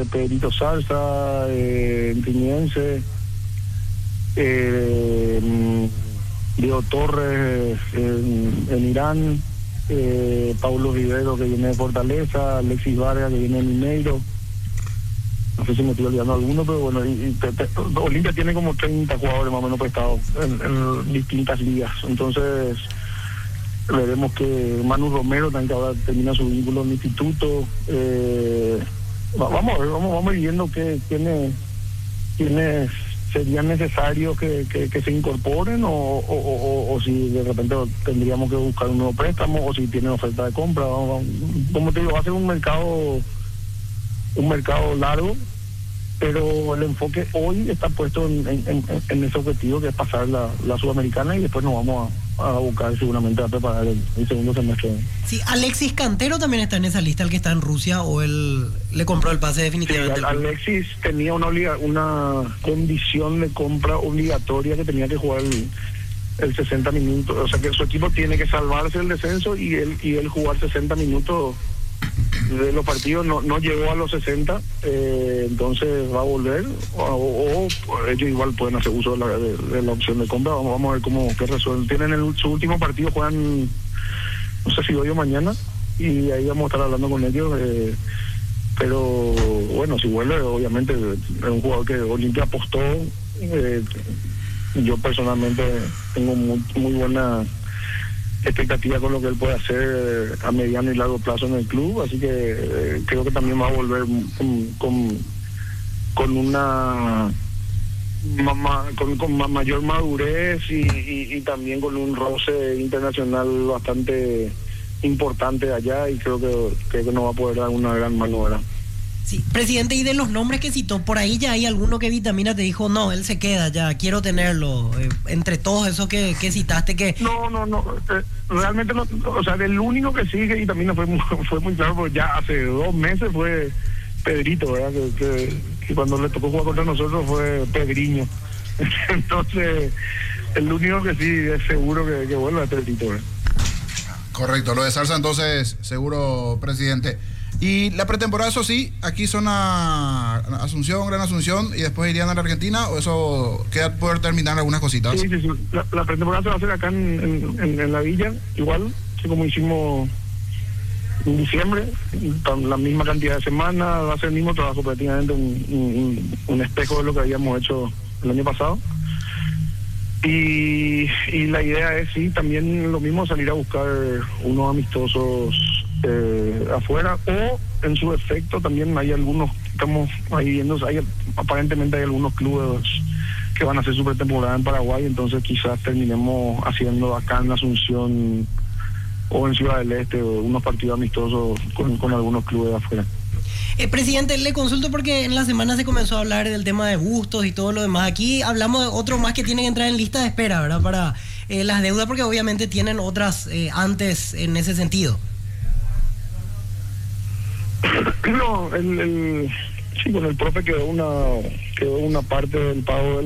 Pedrito Salsa, Tiniense, Diego Torres en Irán, Paulo Rivero que viene de Fortaleza, Alexis Vargas que viene de Mineiro. No sé si me estoy olvidando alguno, pero bueno, Olimpia tiene como 30 jugadores más o menos prestados en distintas ligas. Entonces, veremos que Manu Romero también, que ahora termina su vínculo en el instituto. Vamos a ver, vamos viendo quiénes serían necesarios que se incorporen o si de repente tendríamos que buscar un nuevo préstamo o si tienen oferta de compra. Como te digo, va a ser un mercado largo, pero el enfoque hoy está puesto en ese objetivo que es pasar la Sudamericana y después nos vamos a buscar seguramente a preparar el segundo semestre. Sí, Alexis Cantero también está en esa lista, el que está en Rusia, o él le compró el pase definitivamente. Sí, Alexis tenía una condición de compra obligatoria que tenía que jugar el 60 minutos, o sea que su equipo tiene que salvarse el descenso y él jugar 60 minutos de los partidos. No llegó a los 60, entonces va a volver o ellos igual pueden hacer uso de la opción de compra. Vamos a ver qué resuelven. Tienen su último partido, juegan no sé si hoy o mañana, y ahí vamos a estar hablando con ellos, pero bueno, si vuelve, obviamente es un jugador que Olimpia apostó. Yo personalmente tengo muy buena expectativa con lo que él puede hacer a mediano y largo plazo en el club, así que creo que también va a volver con una con mayor madurez y también con un roce internacional bastante importante allá, y creo que nos va a poder dar una gran mano, ¿verdad? Sí, presidente, y de los nombres que citó, por ahí ya hay alguno que Vitamina te dijo, no, él se queda, ya quiero tenerlo, entre todos esos que citaste que... No, realmente no, o sea, el único que sigue, y también fue muy claro, porque ya hace 2 meses fue Pedrito, ¿verdad? Que cuando le tocó jugar contra nosotros fue Pedriño. Entonces, el único que sí es seguro que vuelva es Pedrito, ¿verdad? Correcto, lo de Salsa entonces, seguro, presidente. Y la pretemporada, eso sí, aquí son a Asunción, Gran Asunción, y después irían a la Argentina, o eso queda poder terminar algunas cositas. Sí. La pretemporada se va a hacer acá en la villa, igual, así como hicimos en diciembre, la misma cantidad de semanas, va a ser el mismo trabajo, prácticamente un espejo de lo que habíamos hecho el año pasado. Y la idea es, sí, también lo mismo, salir a buscar unos amistosos afuera, o en su efecto también hay algunos, estamos ahí viendo, aparentemente hay algunos clubes que van a hacer su pretemporada en Paraguay, entonces quizás terminemos haciendo acá en Asunción o en Ciudad del Este unos partidos amistosos con algunos clubes afuera. Presidente, le consulto porque en la semana se comenzó a hablar del tema de gustos y todo lo demás. Aquí hablamos de otro más que tiene que entrar en lista de espera, ¿verdad? Para las deudas, porque obviamente tienen otras antes en ese sentido. No, sí, con el profe quedó una parte del pago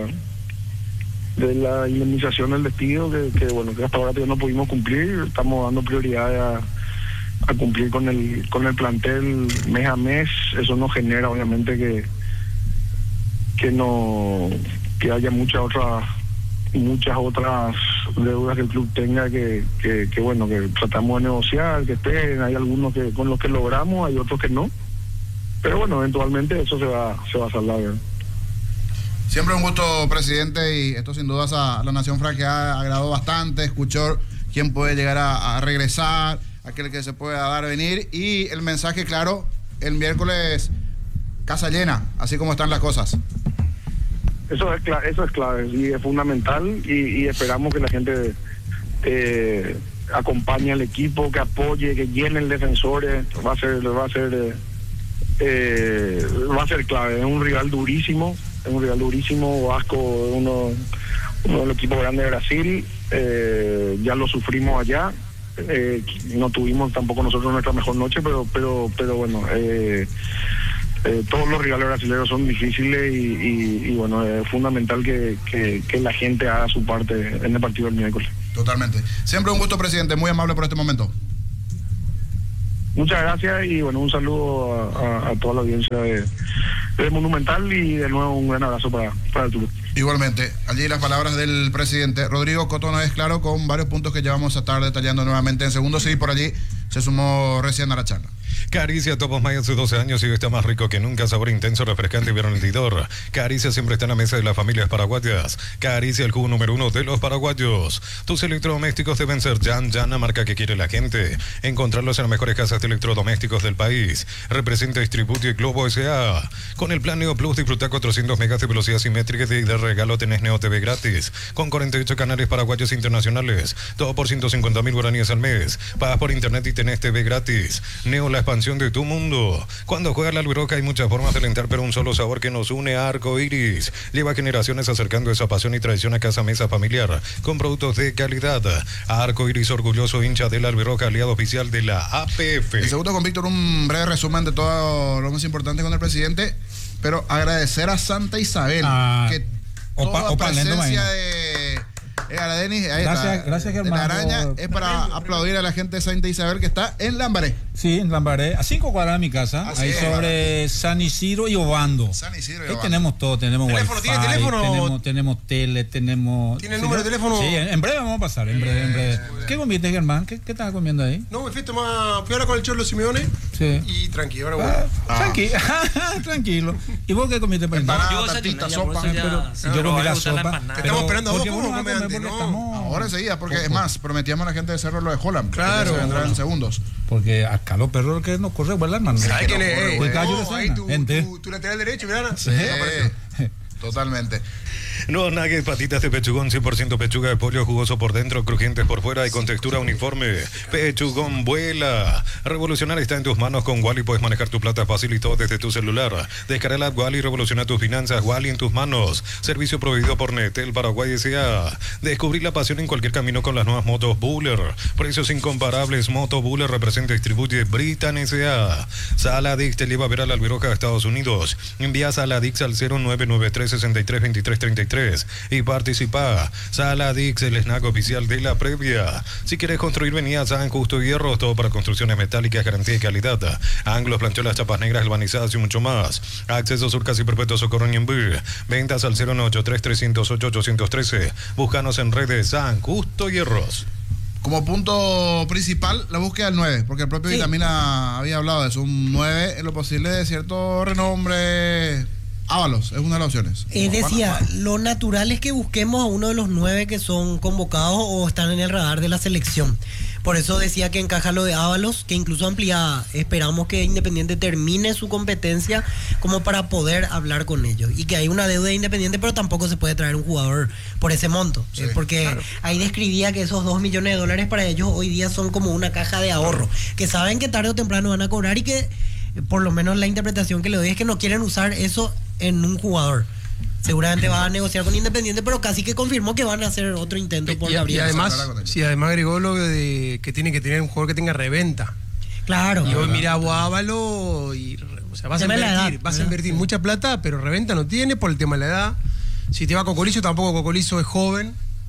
de la indemnización del despido que bueno, que hasta ahora todavía no pudimos cumplir. Estamos dando prioridad a cumplir con el plantel mes a mes. Eso no genera obviamente que haya muchas otras deudas que el club tenga que bueno, que tratamos de negociar, que estén. Hay algunos que con los que logramos, hay otros que no, pero bueno, eventualmente eso se va a saldar, ¿verdad? Siempre un gusto, presidente, y esto sin dudas a la Nación Franqueada agradó bastante. Escuchó quién puede llegar a regresar, aquel que se pueda dar a venir, y el mensaje claro, el miércoles casa llena, así como están las cosas. Eso es clave y es fundamental, y esperamos que la gente acompañe al equipo, que apoye, que llene el defensores. Va a ser clave. Es un rival durísimo, Vasco, uno de los equipos grandes de Brasil. Ya lo sufrimos allá, no tuvimos tampoco nosotros nuestra mejor noche, pero bueno, todos los rivales brasileños son difíciles y bueno, es fundamental que la gente haga su parte en el partido del miércoles. Totalmente. Siempre un gusto, presidente, muy amable por este momento. Muchas gracias y bueno, un saludo a toda la audiencia de Monumental y de nuevo un gran abrazo para el club. Igualmente, allí las palabras del presidente. Rodrigo Cotono es claro con varios puntos que ya vamos a estar detallando nuevamente en segundos. Sí, por allí se sumó recién a la charla. Caricia Topos May hace 12 años y hoy está más rico que nunca, sabor intenso, refrescante y bien rendidor. Caricia siempre está en la mesa de las familias paraguayas. Caricia, el jugo número 1 de los paraguayos. Tus electrodomésticos deben ser Jan, la marca que quiere la gente. Encontrarlos en las mejores casas de electrodomésticos del país. Representa Distribuye Globo S.A. Con el plan Neo Plus disfruta 400 megas de velocidad simétrica y de regalo tenés Neo TV gratis. Con 48 canales paraguayos internacionales. Todo por 150.000 guaraníes al mes. Pagas por internet y tenés TV gratis. Neo, la expansión de tu mundo. Cuando juega la Albiroca hay muchas formas de alentar, pero un solo sabor que nos une, Arco Iris. Lleva generaciones acercando esa pasión y tradición a casa mesa familiar, con productos de calidad. Arco Iris, orgulloso hincha de la Albiroca, aliado oficial de la APF. El segundo con Víctor, un breve resumen de todo lo más importante con el presidente, pero agradecer a Santa Isabel, que toda presencia de Denis, ahí gracias, está, Germán, de la Araña, es para aplaudir a la gente de Santa Isabel que está en Lambaré. Sí, en Lambaré, a 5 cuadras de mi casa, ahí sobre San Isidro y Obando. San Isidro y Ahí Obando. tenemos todo, tenemos ¿Teléfono? wifi, ¿Tiene teléfono? tenemos tele, tenemos... ¿Tiene el número de teléfono? Sí, en breve vamos a pasar, en breve. ¿Qué comiste, Germán? ¿Qué estabas comiendo ahí? No, me fui ahora con el Cholo Simeone y tranquilo, ahora Tranquilo. ¿Y vos qué comiste, Pedro? Empanada, tartita, sopa. Yo comí la sopa. Te estamos esperando a vos, ¿por qué ¿cómo no no vas a comes comer? antes? Porque No. estamos... Ahora enseguida, porque es más, prometíamos a la gente de Cerro lo de Holland. Claro. Que se vendrá en segundos. Porque acá los perros que nos corre vuelan, hermano. ¿Sabes quién es? Pues, Ahí tu lateral derecho, mirá. Sí, totalmente. Nuevos nuggets, patitas de pechugón, 100% pechuga de pollo, jugoso por dentro, crujientes por fuera y con textura uniforme. Pechugón vuela. Revolucionar está en tus manos. Con Wally puedes manejar tu plata fácil y todo desde tu celular. Descarga la app Wally y revoluciona tus finanzas. Wally en tus manos. Servicio proveído por Netel Paraguay S.A. Descubrir la pasión en cualquier camino con las nuevas motos Buller. Precios incomparables. Moto Buller representa y distribuye Britan S.A. Saladix te lleva a ver a la Albiroca de Estados Unidos. Envía Saladix al 0993 63 23 33 y participa. Saladix, el snack oficial de la previa. Si quieres construir, venía a San Justo Hierro, todo para construcciones metálicas, garantía y calidad. Ángulos, plancholas, chapas negras, galvanizadas y mucho más. Acceso Surcas y Perpetuo Socorro Ñembú. Ventas al 0983 308 813. Búscanos en redes San Justo Hierros. Como punto principal, la búsqueda del 9, porque el propio Vitamina había hablado de eso, un 9 en lo posible de cierto renombre. Ábalos, es una de las opciones. Decía, lo natural es que busquemos a uno de los 9 que son convocados o están en el radar de la selección. Por eso decía que encaja lo de Ábalos, que incluso amplía, esperamos que Independiente termine su competencia como para poder hablar con ellos. Y que hay una deuda de Independiente, pero tampoco se puede traer un jugador por ese monto. Sí, porque claro, ahí describía que esos $2 millones para ellos hoy día son como una caja de ahorro, que saben que tarde o temprano van a cobrar y que por lo menos la interpretación que le doy es que no quieren usar eso en un jugador. Seguramente va a negociar con Independiente, pero casi que confirmó que van a hacer otro intento por Gabriel. Y además agregó lo de que tiene que tener un jugador que tenga reventa. Claro. Y hoy mira a Ávalo y vas a invertir mucha plata, pero reventa no tiene por el tema de la edad. Si te va Cocolizo, tampoco Cocolizo es joven.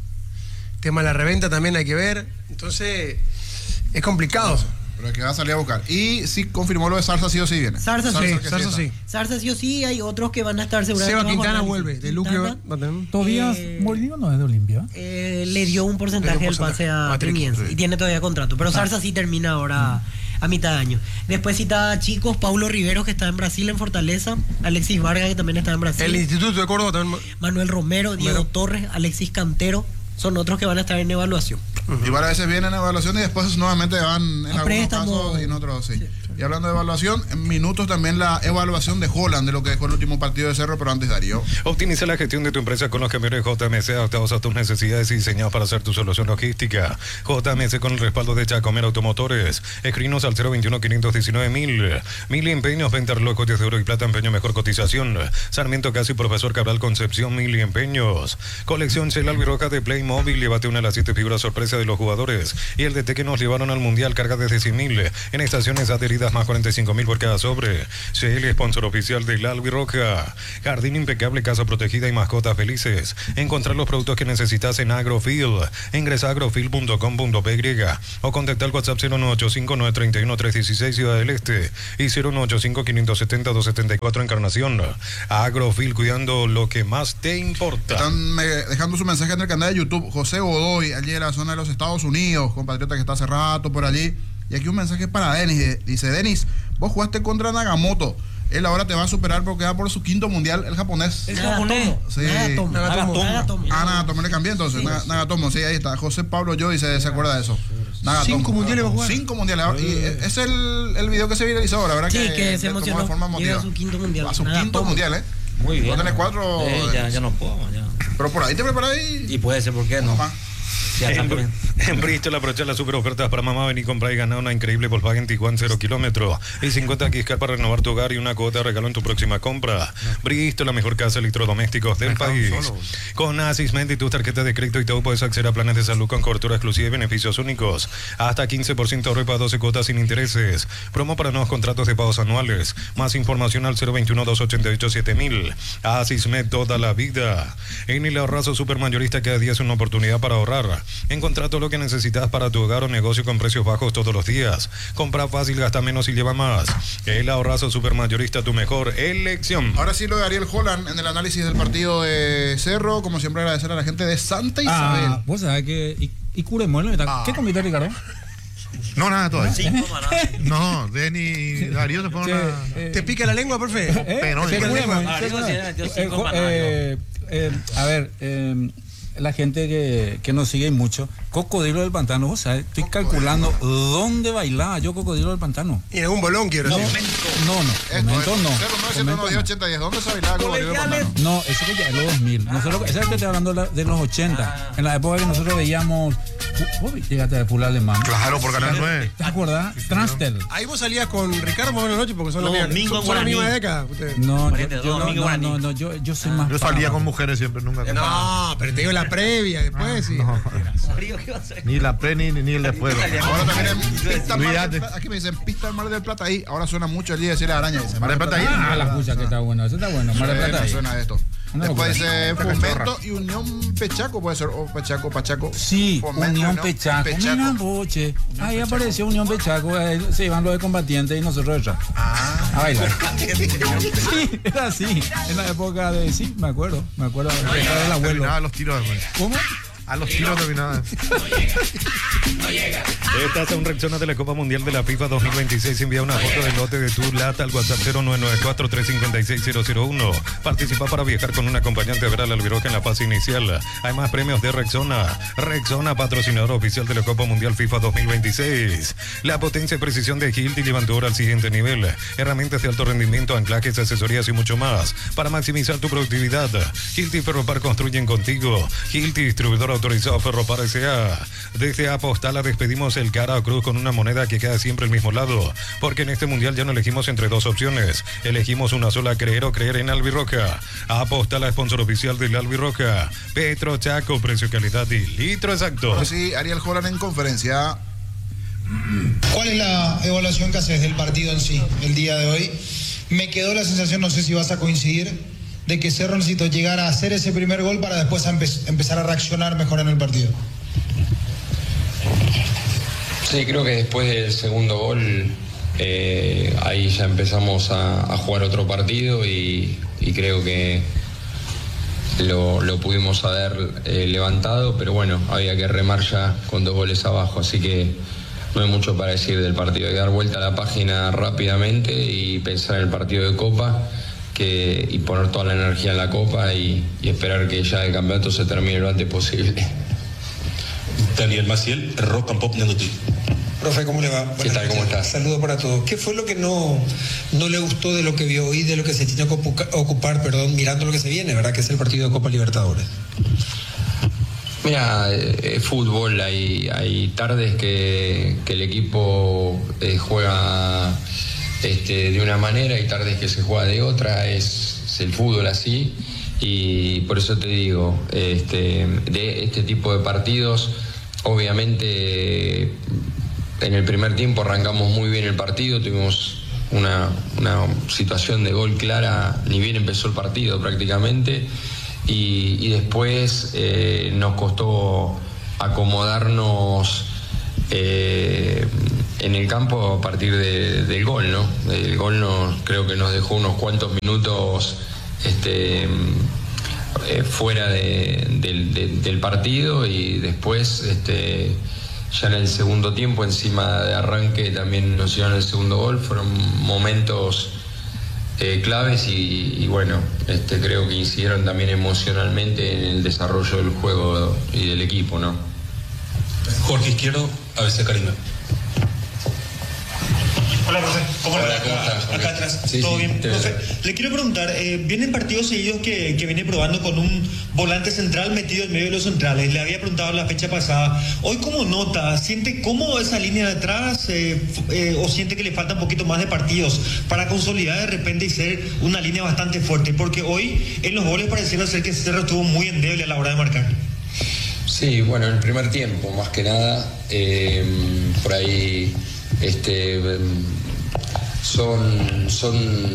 El tema de la reventa también hay que ver. Entonces, es complicado. Pero el que va a salir a buscar. Y si confirmó lo de Zarza, sí o sí viene. Zarza sí. Zarza sí o sí, hay otros que van a estar seguramente. Seba Quintana vuelve, de Luque. Todavía Molino no es de Olimpia. Le dio un porcentaje del pase a Triniense y tiene todavía contrato. Pero Zarza sí termina ahora a mitad de año. Después cita a chicos, Paulo Riveros, que está en Brasil, en Fortaleza. Alexis Vargas, que también está en Brasil. El Instituto de Córdoba también. Manuel Romero, Diego Torres, Alexis Cantero. Son otros que van a estar en evaluación. Y varias veces vienen en evaluación y después nuevamente van en algunos préstamo, casos y en otros sí. Y hablando de evaluación, en minutos también la evaluación de Holland, de lo que dejó el último partido de Cerro, pero antes Darío. Optimiza la gestión de tu empresa con los camiones JMC adaptados a tus necesidades y diseñados para hacer tu solución logística. JMC con el respaldo de Chacomer Automotores. Escrinos al 021-519-1000. Mil empeños, venta relojes de oro y plata, empeño mejor cotización. Sarmiento Casi, Profesor Cabral Concepción, Mil empeños. Colección Shell Albiroca de Playmobil, llévate una de las 7 figuras sorpresa de los jugadores. Y el DT que nos llevaron al Mundial, carga desde 100.000 en estaciones adheridas das más 45.000 por cada sobre. CL, sponsor oficial del Albirroja. Jardín impecable, casa protegida y mascotas felices. Encontrar los productos que necesitas en Agrofield. Ingresa a agrofil.com.py o contacta al WhatsApp 0985-931-316 Ciudad del Este y 0985-570-274 Encarnación. Agrofil, cuidando lo que más te importa. Están dejando su mensaje en el canal de YouTube. José Godoy, allí en la zona de los Estados Unidos, compatriota que está hace rato por allí. Y aquí un mensaje para Denis. Dice: Denis, vos jugaste contra Nagamoto. Él ahora te va a superar porque va por su 5º mundial, el japonés. ¿El japonés? Sí. Nagatomo. Nagatomo, le cambié entonces. Sí. Nagatomo, sí, ahí está. José Pablo Yo se acuerda de eso. Nagatomo. 5 mundiales va a jugar. 5 mundiales. Y es el video que se viralizó ahora, ¿verdad? Sí, que se emocionó. De forma emotiva. Llega a su 5º mundial. A su 5º mundial, ¿eh? Muy bien. ¿No tenés 4? Ya no puedo. Ya. Pero por ahí te preparas y puede ser, ¿por qué no? En Bristol, aprovecha las super ofertas para mamá. Vení, comprar y ganar una increíble Volkswagen Tiguan 0 kilómetros y 50 Quiscar para renovar tu hogar y una cuota de regalo en tu próxima compra. Bristol, la mejor casa de electrodomésticos del país. Con Asisment y tus tarjetas de crédito y todo puedes acceder a planes de salud con cobertura exclusiva y beneficios únicos. Hasta 15% ahorro para 12 cuotas sin intereses. Promo para nuevos contratos de pagos anuales. Más información al 021-288-7000. Asisment, toda la vida. En el ahorrazo supermayorista, cada día es una oportunidad para ahorrar. Encontrá todo lo que necesitas para tu hogar o negocio con precios bajos todos los días. Compra fácil, gasta menos y lleva más. El ahorrazo supermayorista, tu mejor elección. Ahora sí, lo de Ariel Holland en el análisis del partido de Cerro. Como siempre, agradecer a la gente de Santa Isabel. Vos sabés que... ¿Y Curemuelo? ¿Qué comiste, Ricardo? No, nada todavía. No, Denny y Darío se ponen ¿Te pica la lengua, profe? Pero a ver, la gente que nos sigue mucho, Cocodrilo del Pantano, vos sabés, estoy calculando dónde bailaba yo Cocodrilo del Pantano. Y en algún bolón quiero decir. No. ¿Dónde se bailaba Cocodrilo del Pantano? No, eso que ya es los 2000. Nosotros, esa es que estoy hablando de los 80, en la época que nosotros veíamos. Vos llegaste a Fútbol Alemán. Claro, por Canal 9. ¿Te acordás? Transtel. Ahí vos salías con Ricardo más buenas noches porque son la misma década. No, yo soy más. Yo salía con mujeres siempre, nunca. No, pero te digo la previa, después sí. Ni la pre ni el después. Ahora también aquí me dicen Pista del Mar del Plata ahí. Ahora suena mucho el día de decir la araña. Mar del Plata ahí. La escucha que está bueno. Eso está bueno. Mar del Plata ahí. Suena esto. Después dice Fomento y Unión Pechaco, puede ser, o Pachaco. Sí, Fomento, Unión Pechaco. Mira, boche. Ahí apareció Unión Pechaco, se iban los de combatientes y nosotros detrás. A bailar. Sí, era así. En la época de... Sí, me acuerdo del abuelo. Terminaba los tiros, hermano. ¿Cómo? A los tiros terminaban. Estás a un reacciona de la Copa Mundial de la FIFA 2026. Envía una foto del lote de tu lata al WhatsApp 0994-356-001. Participa para viajar con un acompañante a ver al Albirroja en la fase inicial. Hay más premios de Rexona. Rexona, patrocinador oficial de la Copa Mundial FIFA 2026. La potencia y precisión de Hilti levantó ahora al siguiente nivel. Herramientas de alto rendimiento, anclajes, asesorías y mucho más. Para maximizar tu productividad, Hilti y Ferropar construyen contigo. Hilti, distribuidor autorizado Ferropar S.A. Desde Apostala despedimos el cara o cruz con una moneda que queda siempre al mismo lado, porque en este mundial ya no elegimos entre dos opciones, elegimos una sola: creer o creer en Albirroja. Apostala, sponsor oficial del Albirroja. Petro Chaco, precio, calidad y litro exacto. Pues sí, Ariel Holland en conferencia. ¿Cuál es la evaluación que haces del partido en sí, el día de hoy? Me quedó la sensación, no sé si vas a coincidir, de que Cerro necesitó llegar a hacer ese primer gol para después empezar a reaccionar mejor en el partido. Sí, creo que después del segundo gol ahí ya empezamos a jugar otro partido y creo que lo pudimos haber levantado, pero bueno, había que remar ya con 2 goles abajo, así que no hay mucho para decir del partido. Hay que dar vuelta a la página rápidamente y pensar en el partido de Copa y poner toda la energía en la Copa y esperar que ya el campeonato se termine lo antes posible. Daniel Maciel, Rock and Pop Nandoti. Profe, ¿cómo le va? ¿Qué tal? ¿Cómo estás? Saludos para todos. ¿Qué fue lo que no le gustó de lo que vio hoy, de lo que se tiene que ocupar, mirando lo que se viene, ¿verdad? Que es el partido de Copa Libertadores. Mira, fútbol, hay tardes que el equipo juega de una manera y tardes que se juega de otra, es el fútbol así, y por eso te digo, de este tipo de partidos, obviamente en el primer tiempo arrancamos muy bien el partido, tuvimos una situación de gol clara, ni bien empezó el partido prácticamente, y después nos costó acomodarnos en el campo a partir del gol, ¿no? El gol creo que nos dejó unos cuantos minutos fuera del partido, y después ya en el segundo tiempo, encima de arranque, también nos dieron el segundo gol. Fueron momentos claves y bueno, creo que incidieron también emocionalmente en el desarrollo del juego y del equipo, ¿no? Jorge Izquierdo, ABC Karina. Hola, profe. ¿Cómo Hola, está? ¿cómo estás? Acá atrás. Sí, ¿Todo sí, bien? te Profe, veo. le quiero preguntar, vienen partidos seguidos que viene probando con un volante central metido en medio de los centrales. Le había preguntado la fecha pasada. Hoy, ¿cómo nota? ¿Siente cómodo esa línea de atrás o siente que le falta un poquito más de partidos para consolidar de repente y ser una línea bastante fuerte? Porque hoy en los goles pareciera ser que Cerro estuvo muy endeble a la hora de marcar. Sí, bueno, en el primer tiempo, más que nada, por ahí son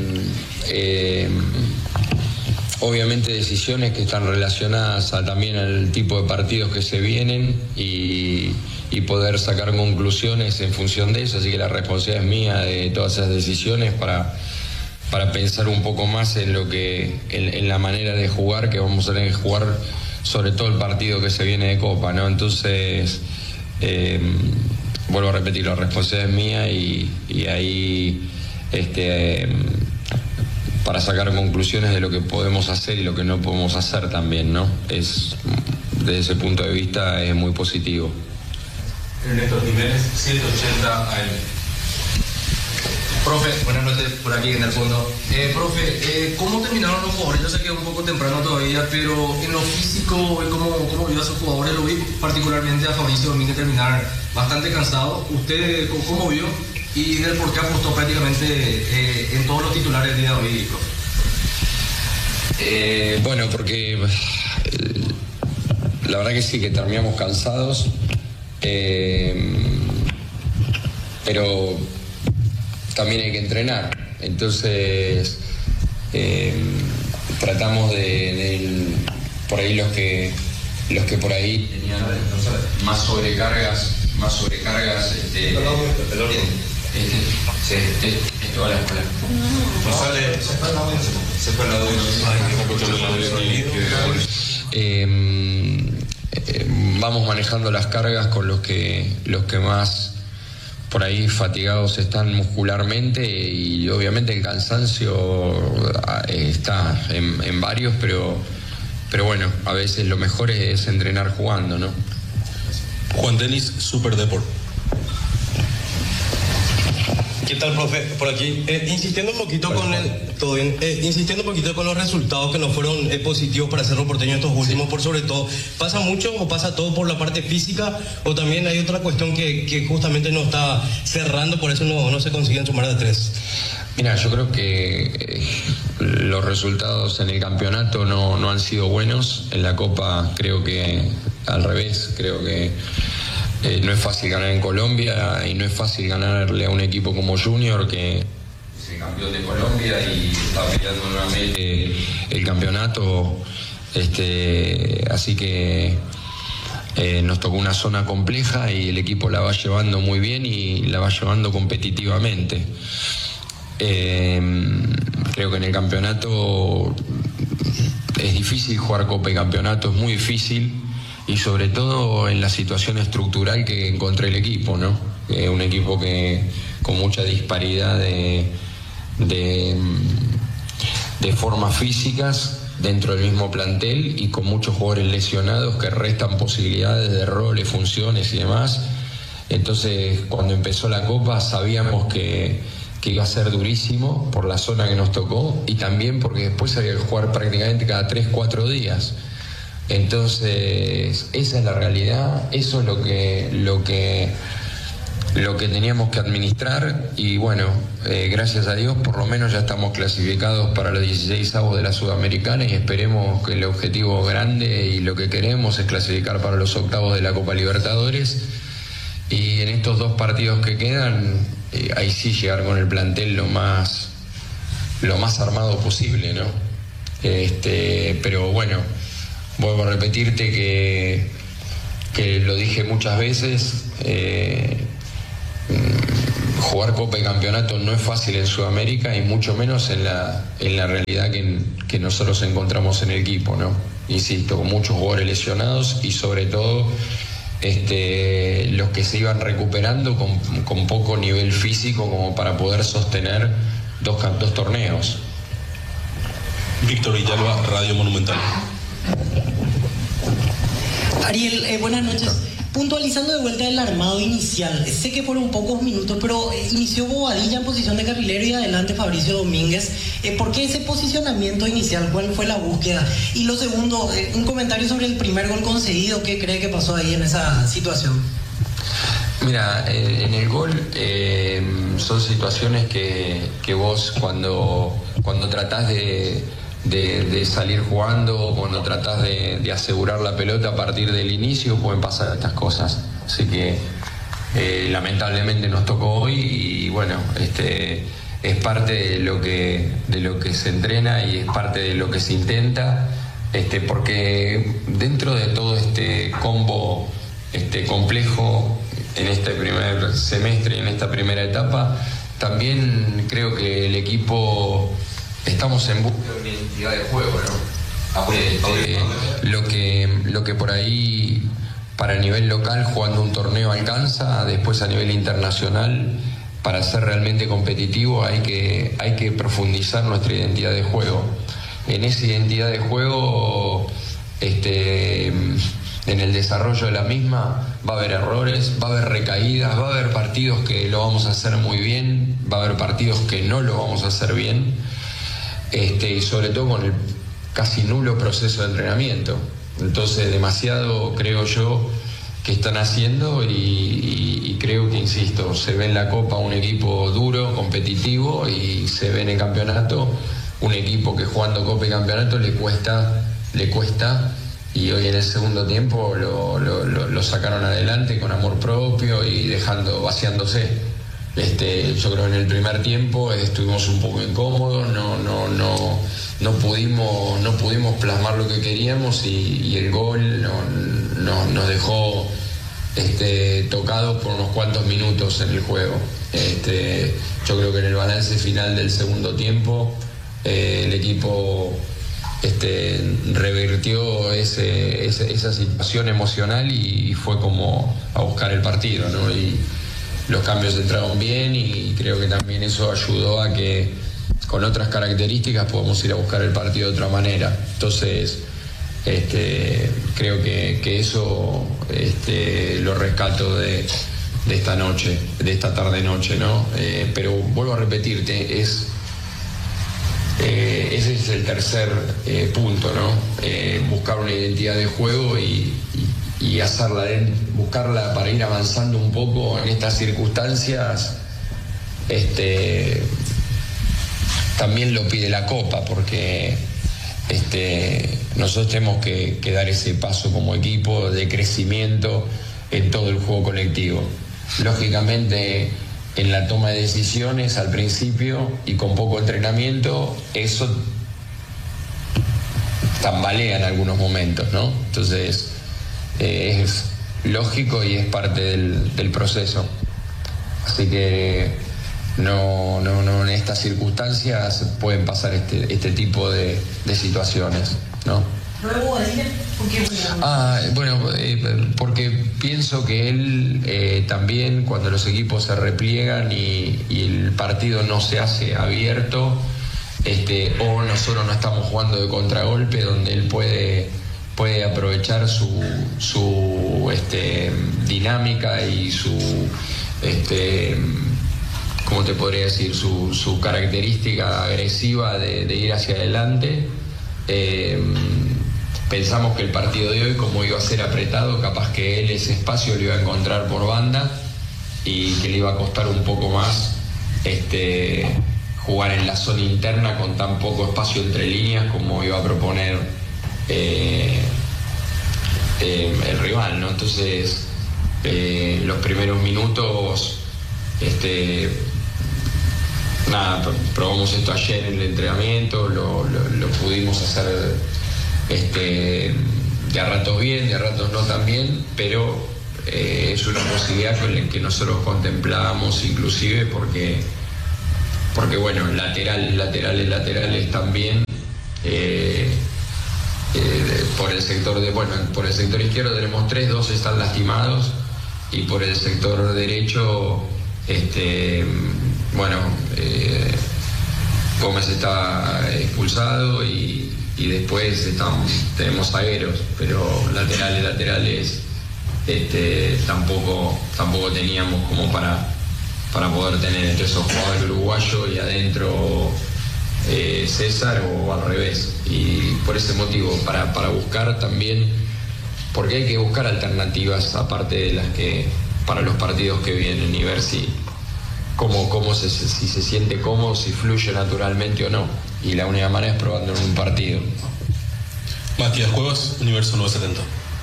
obviamente decisiones que están relacionadas también al tipo de partidos que se vienen y poder sacar conclusiones en función de eso, así que la responsabilidad es mía de todas esas decisiones para pensar un poco más en la manera de jugar, que vamos a tener que jugar sobre todo el partido que se viene de Copa, ¿no? Entonces, vuelvo a repetir, la responsabilidad es mía y ahí para sacar conclusiones de lo que podemos hacer y lo que no podemos hacer también, ¿no? Desde ese punto de vista es muy positivo. Ernesto Jiménez, 780 AM. Profe, buenas noches por aquí en el fondo. Profe, ¿cómo terminaron los jugadores? Yo sé que es un poco temprano todavía, pero en lo físico, ¿cómo vio a sus jugadores? Lo vi particularmente a Fabricio Domínguez terminar bastante cansado. ¿Usted cómo vio? Y del por qué apostó prácticamente en todos los titulares del día de hoy, profe. Bueno, porque la verdad que sí, que terminamos cansados, pero también hay que entrenar. Entonces tratamos de por ahí los que por ahí tenían más sobrecargas hola. Se fue la vamos manejando las cargas con los que más por ahí fatigados están muscularmente, y obviamente el cansancio está en varios, pero bueno, a veces lo mejor es entrenar jugando, ¿no? Juan Denis, Super Deport. ¿Qué tal, profe? Por aquí, insistiendo un poquito insistiendo un poquito con los resultados que no fueron positivos para Cerro Porteño estos últimos, por sobre todo, ¿pasa mucho o pasa todo por la parte física, o también hay otra cuestión que justamente no está cerrando, por eso no se consiguen sumar de 3? Mira, yo creo que los resultados en el campeonato no han sido buenos. En la Copa creo que al revés, creo que no es fácil ganar en Colombia, y no es fácil ganarle a un equipo como Junior, que es el campeón de Colombia y está peleando nuevamente el campeonato. Así que nos tocó una zona compleja y el equipo la va llevando muy bien y la va llevando competitivamente. Creo que en el campeonato es difícil jugar Copa y campeonato, es muy difícil, y sobre todo en la situación estructural que encontré el equipo, ¿no? Un equipo que con mucha disparidad de formas físicas dentro del mismo plantel, y con muchos jugadores lesionados que restan posibilidades de roles, funciones y demás. Entonces, cuando empezó la Copa sabíamos que iba a ser durísimo por la zona que nos tocó, y también porque después había que jugar prácticamente cada 3-4 días. Entonces, esa es la realidad, eso es lo que teníamos que administrar, y bueno, gracias a Dios por lo menos ya estamos clasificados para los 16avos de la Sudamericana, y esperemos que el objetivo grande y lo que queremos es clasificar para los octavos de la Copa Libertadores, Y en estos 2 partidos que quedan, ahí sí llegar con el plantel lo más armado posible, ¿no? Pero bueno, vuelvo a repetirte que lo dije muchas veces, jugar Copa y Campeonato no es fácil en Sudamérica y mucho menos en la realidad que nosotros encontramos en el equipo, ¿no? Insisto, con muchos jugadores lesionados y sobre todo los que se iban recuperando con poco nivel físico como para poder sostener dos torneos. Víctor Villalba, Radio Monumental. Ariel, buenas noches. Puntualizando de vuelta el armado inicial, sé que fueron pocos minutos, pero inició Bobadilla en posición de carrilero y adelante Fabricio Domínguez. ¿Por qué ese posicionamiento inicial? ¿Cuál fue la búsqueda? Y lo segundo, un comentario sobre el primer gol concedido. ¿Qué cree que pasó ahí en esa situación? Mira, en el gol son situaciones que vos cuando tratás de salir jugando, cuando tratás de asegurar la pelota a partir del inicio, pueden pasar estas cosas. Así que lamentablemente nos tocó hoy y bueno, es parte de lo que se entrena y es parte de lo que se intenta, porque dentro de todo este combo complejo en este primer semestre y en esta primera etapa, también creo que el equipo estamos en busca de una identidad de juego, ¿no? Lo que por ahí para nivel local jugando un torneo alcanza, después a nivel internacional para ser realmente competitivo hay que profundizar nuestra identidad de juego. En esa identidad de juego, en el desarrollo de la misma va a haber errores, va a haber recaídas, va a haber partidos que lo vamos a hacer muy bien, va a haber partidos que no lo vamos a hacer bien, y sobre todo con el casi nulo proceso de entrenamiento. Entonces demasiado creo yo que están haciendo y creo que, insisto, se ve en la Copa un equipo duro, competitivo, y se ve en el campeonato un equipo que jugando Copa y Campeonato le cuesta, y hoy en el segundo tiempo lo sacaron adelante con amor propio y vaciándose. Yo creo que en el primer tiempo estuvimos un poco incómodos, no pudimos plasmar lo que queríamos y el gol nos dejó tocados por unos cuantos minutos en el juego. Yo creo que en el balance final del segundo tiempo el equipo revirtió esa situación emocional y fue como a buscar el partido, ¿no? Y los cambios entraron bien y creo que también eso ayudó a que con otras características podamos ir a buscar el partido de otra manera. Entonces creo que eso lo rescato de esta noche, de esta tarde-noche, ¿no? Pero vuelvo a repetirte, ese es el tercer punto, ¿no? Buscar una identidad de juego y buscarla para ir avanzando un poco en estas circunstancias. También lo pide la Copa, porque nosotros tenemos que dar ese paso como equipo de crecimiento en todo el juego colectivo. Lógicamente, en la toma de decisiones al principio y con poco entrenamiento, eso tambalea en algunos momentos, ¿no? Entonces es lógico y es parte del proceso. Así que no en estas circunstancias pueden pasar este tipo de situaciones, ¿no? Porque pienso que él también, cuando los equipos se repliegan y el partido no se hace abierto, o nosotros no estamos jugando de contragolpe, donde él puede aprovechar su dinámica y su ¿cómo te podría decir? Su característica agresiva de ir hacia adelante. Pensamos que el partido de hoy, como iba a ser apretado, capaz que él ese espacio lo iba a encontrar por banda y que le iba a costar un poco más jugar en la zona interna con tan poco espacio entre líneas como iba a proponer el rival, ¿no? Entonces los primeros minutos, probamos esto ayer en el entrenamiento, lo pudimos hacer de a ratos bien, de a ratos no tan bien, pero es una posibilidad que nosotros contemplábamos inclusive porque bueno, laterales también, por el sector izquierdo tenemos 3, 2 están lastimados, y por el sector derecho, Gómez está expulsado y después tenemos zagueros, pero laterales tampoco teníamos como para poder tener entre esos jugadores uruguayos y adentro César, o al revés. Y por ese motivo, para buscar también, porque hay que buscar alternativas aparte de las que para los partidos que vienen, y ver si se siente cómodo, si fluye naturalmente o no. Y la única manera es probando en un partido. Matías Cuevas, Universo 970.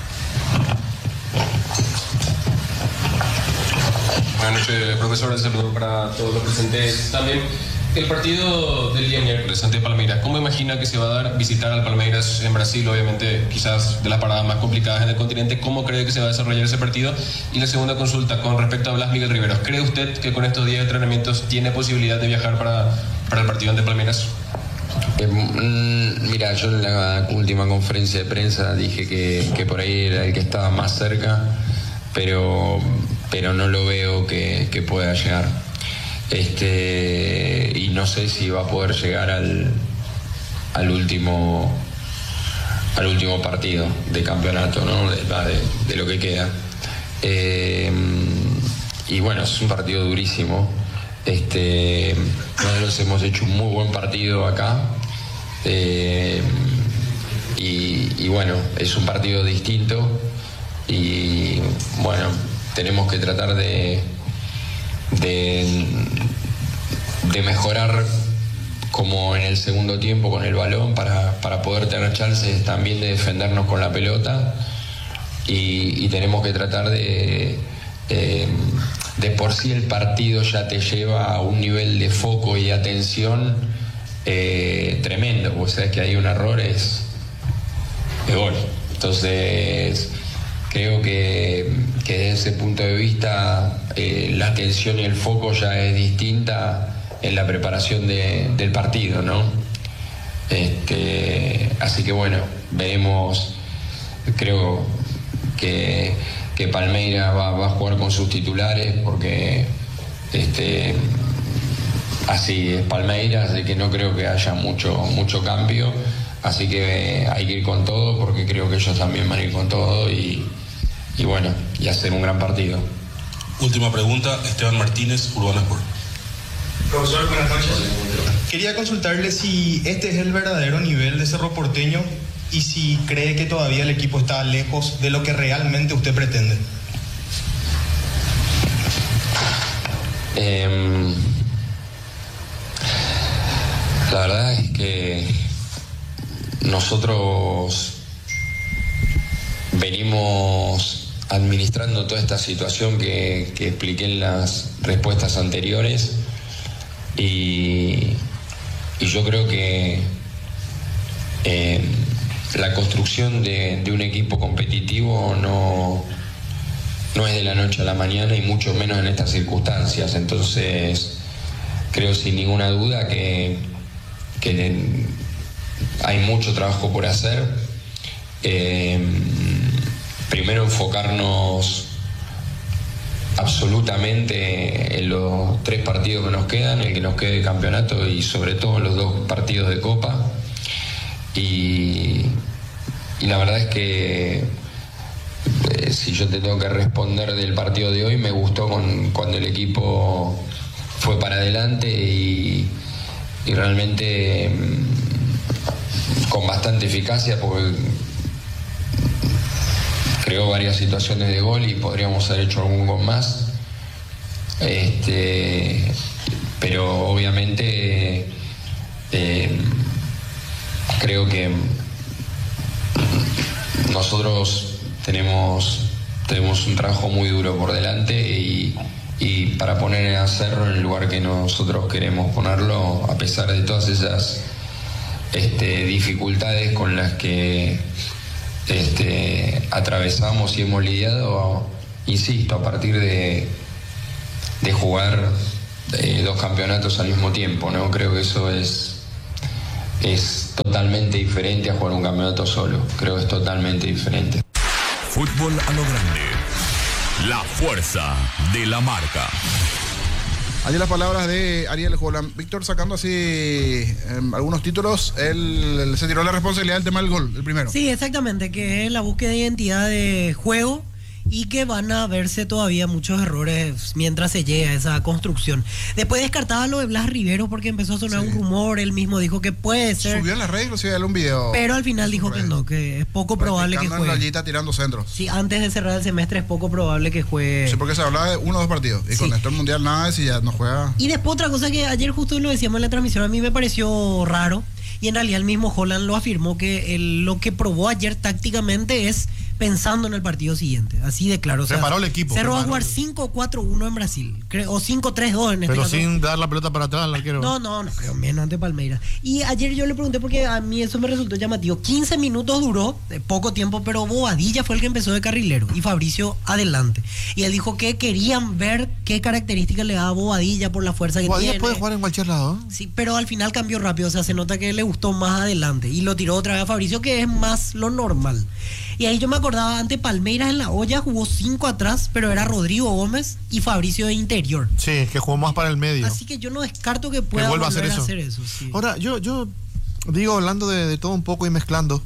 Buenas noches, profesor. Un saludo para todos los presentes. También el partido del día miércoles ante Palmeiras, ¿cómo imagina que se va a dar visitar al Palmeiras en Brasil? Obviamente, quizás de las paradas más complicadas en el continente. ¿Cómo cree que se va a desarrollar ese partido? Y la segunda consulta con respecto a Blas Miguel Riveros. ¿Cree usted que con estos días de entrenamientos tiene posibilidad de viajar para el partido ante Palmeiras? Mira, yo en la última conferencia de prensa dije que por ahí era el que estaba más cerca, pero no lo veo que pueda llegar. Y no sé si va a poder llegar al último partido de campeonato, ¿no? de lo que queda. Y bueno, es un partido durísimo. Nosotros hemos hecho un muy buen partido acá. Y bueno, es un partido distinto. Y bueno, tenemos que tratar de mejorar como en el segundo tiempo con el balón para poder tener chances también de defendernos con la pelota, y tenemos que tratar de por sí el partido ya te lleva a un nivel de foco y atención tremendo, porque sabes que hay un error es gol. Entonces creo que desde ese punto de vista la atención y el foco ya es distinta en la preparación del partido, ¿no? Así que bueno, veremos. Creo que Palmeiras va a jugar con sus titulares, porque así es Palmeiras, así que no creo que haya mucho cambio. Así que hay que ir con todo, porque creo que ellos también van a ir con todo y bueno, y hacer un gran partido. Última pregunta, Esteban Martínez, Urbana Sport. Profesor, buenas noches. Quería consultarle si este es el verdadero nivel de Cerro Porteño y si cree que todavía el equipo está lejos de lo que realmente usted pretende. La verdad es que nosotros venimos administrando toda esta situación que expliqué en las respuestas anteriores, y yo creo que la construcción de un equipo competitivo no es de la noche a la mañana, y mucho menos en estas circunstancias. Entonces creo sin ninguna duda que hay mucho trabajo por hacer. Primero, enfocarnos absolutamente en los 3 partidos que nos quedan, el que nos quede de campeonato, y sobre todo en los 2 partidos de Copa. Y la verdad es que si yo te tengo que responder del partido de hoy, me gustó cuando el equipo fue para adelante y realmente con bastante eficacia, porque creó varias situaciones de gol y podríamos haber hecho algún gol más. Pero obviamente creo que nosotros tenemos tenemos un trabajo muy duro por delante y para poner a Cerro en el lugar que nosotros queremos ponerlo, a pesar de todas esas dificultades con las que atravesamos y hemos lidiado, insisto, a partir de jugar 2 campeonatos al mismo tiempo, ¿no? Creo que eso es totalmente diferente a jugar un campeonato solo. Creo que es totalmente diferente. Fútbol a lo grande. La fuerza de la marca. Allí las palabras de Ariel Holland. Víctor, sacando así algunos títulos, él se tiró la responsabilidad del tema del gol, el primero. Sí, exactamente, que es la búsqueda de identidad de juego y que van a verse todavía muchos errores mientras se llega a esa construcción. Después descartaba lo de Blas Rivero porque empezó a sonar un rumor, él mismo dijo que puede ser. Subió en las redes, inclusive un video. Pero al final dijo que no, que es poco probable que juegue. Rayita tirando centros. Sí, antes de cerrar el semestre es poco probable que juegue. Sí, porque se hablaba de 1 o 2 partidos. Y con esto el Mundial nada de si ya no juega. Y después otra cosa que ayer justo lo decíamos en la transmisión, a mí me pareció raro. Y en realidad el mismo Holland lo afirmó que lo que probó ayer tácticamente es pensando en el partido siguiente. Así de claro. O sea, preparó el equipo. Cerro va a jugar 5-4-1 en Brasil. O 5-3-2 en este Pero caso. sin dar la pelota para atrás al arquero. No creo menos ante Palmeiras. Y ayer yo le pregunté porque a mí eso me resultó llamativo. 15 minutos duró, poco tiempo, pero Bobadilla fue el que empezó de carrilero y Fabricio adelante. Y él dijo que querían ver qué características le daba a Bobadilla por la fuerza que Bobadilla tiene. puede jugar en cualquier lado. Sí, pero al final cambió rápido, o sea, se nota que le gustó más adelante y lo tiró otra vez a Fabricio, que es más lo normal. Y ahí yo me acordaba, ante Palmeiras en la olla jugó 5 atrás, pero era Rodrigo Gómez y Fabricio de interior. Sí, que jugó más para el medio. Así que yo no descarto que pueda volver volver a hacer eso. Sí. Ahora, yo digo, hablando de todo un poco y mezclando,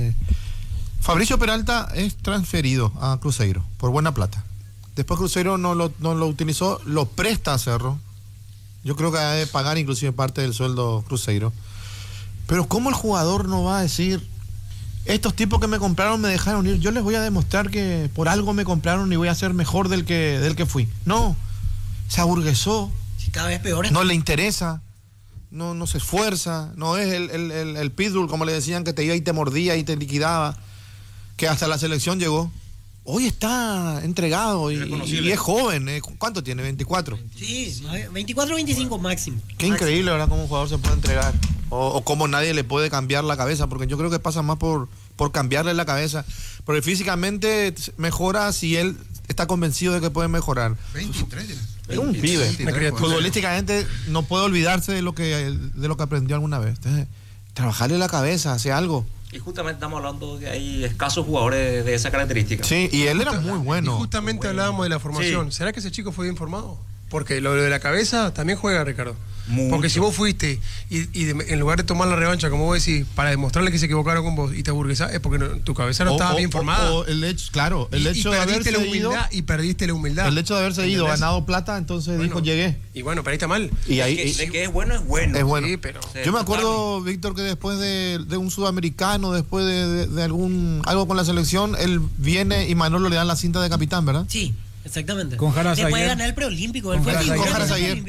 Fabricio Peralta es transferido a Cruzeiro por buena plata. Después Cruzeiro no lo utilizó, lo presta a Cerro. Yo creo que ha de pagar inclusive parte del sueldo Cruzeiro. Pero ¿cómo el jugador no va a decir, estos tipos que me compraron me dejaron ir, yo les voy a demostrar que por algo me compraron y voy a ser mejor del que fui? No, se aburguesó. Sí, cada vez peor. No le interesa, no se esfuerza, no es el pitbull, como le decían, que te iba y te mordía y te liquidaba, que hasta la selección llegó. Hoy está entregado y es joven. ¿Cuánto tiene? 24. Sí, 24 25 máximo. Qué increíble, ¿verdad? Cómo un jugador se puede entregar. O cómo nadie le puede cambiar la cabeza, porque yo creo que pasa más por cambiarle la cabeza. Porque físicamente mejora si él está convencido de que puede mejorar. 23. Es un pibe. Futbolísticamente no puede olvidarse de lo que aprendió alguna vez. Entonces, trabajarle la cabeza, hace algo. Y justamente estamos hablando de que hay escasos jugadores de esa característica. Sí, y él era muy bueno. Y justamente hablábamos de la formación. Sí. ¿Será que ese chico fue bien formado? Porque lo de la cabeza también juega, Ricardo. Mucho. Porque si vos fuiste y en lugar de tomar la revancha, como vos decís, para demostrarle que se equivocaron con vos y te aburguesás, es porque tu cabeza no estaba bien formada. El hecho de haberse ido y perdiste la humildad. El hecho de haberse ido, ganado plata, entonces dijo, llegué. Y bueno, perdiste mal. Y ahí, de que es bueno, es bueno. Es bueno. Sí, pero, yo me acuerdo, Víctor, que después de un sudamericano, después de algo con la selección, él viene y Manolo le dan la cinta de capitán, ¿verdad? Sí, exactamente. Con Jara Zaguer. Después de ganar el preolímpico. Él fue con Jara Zaguer.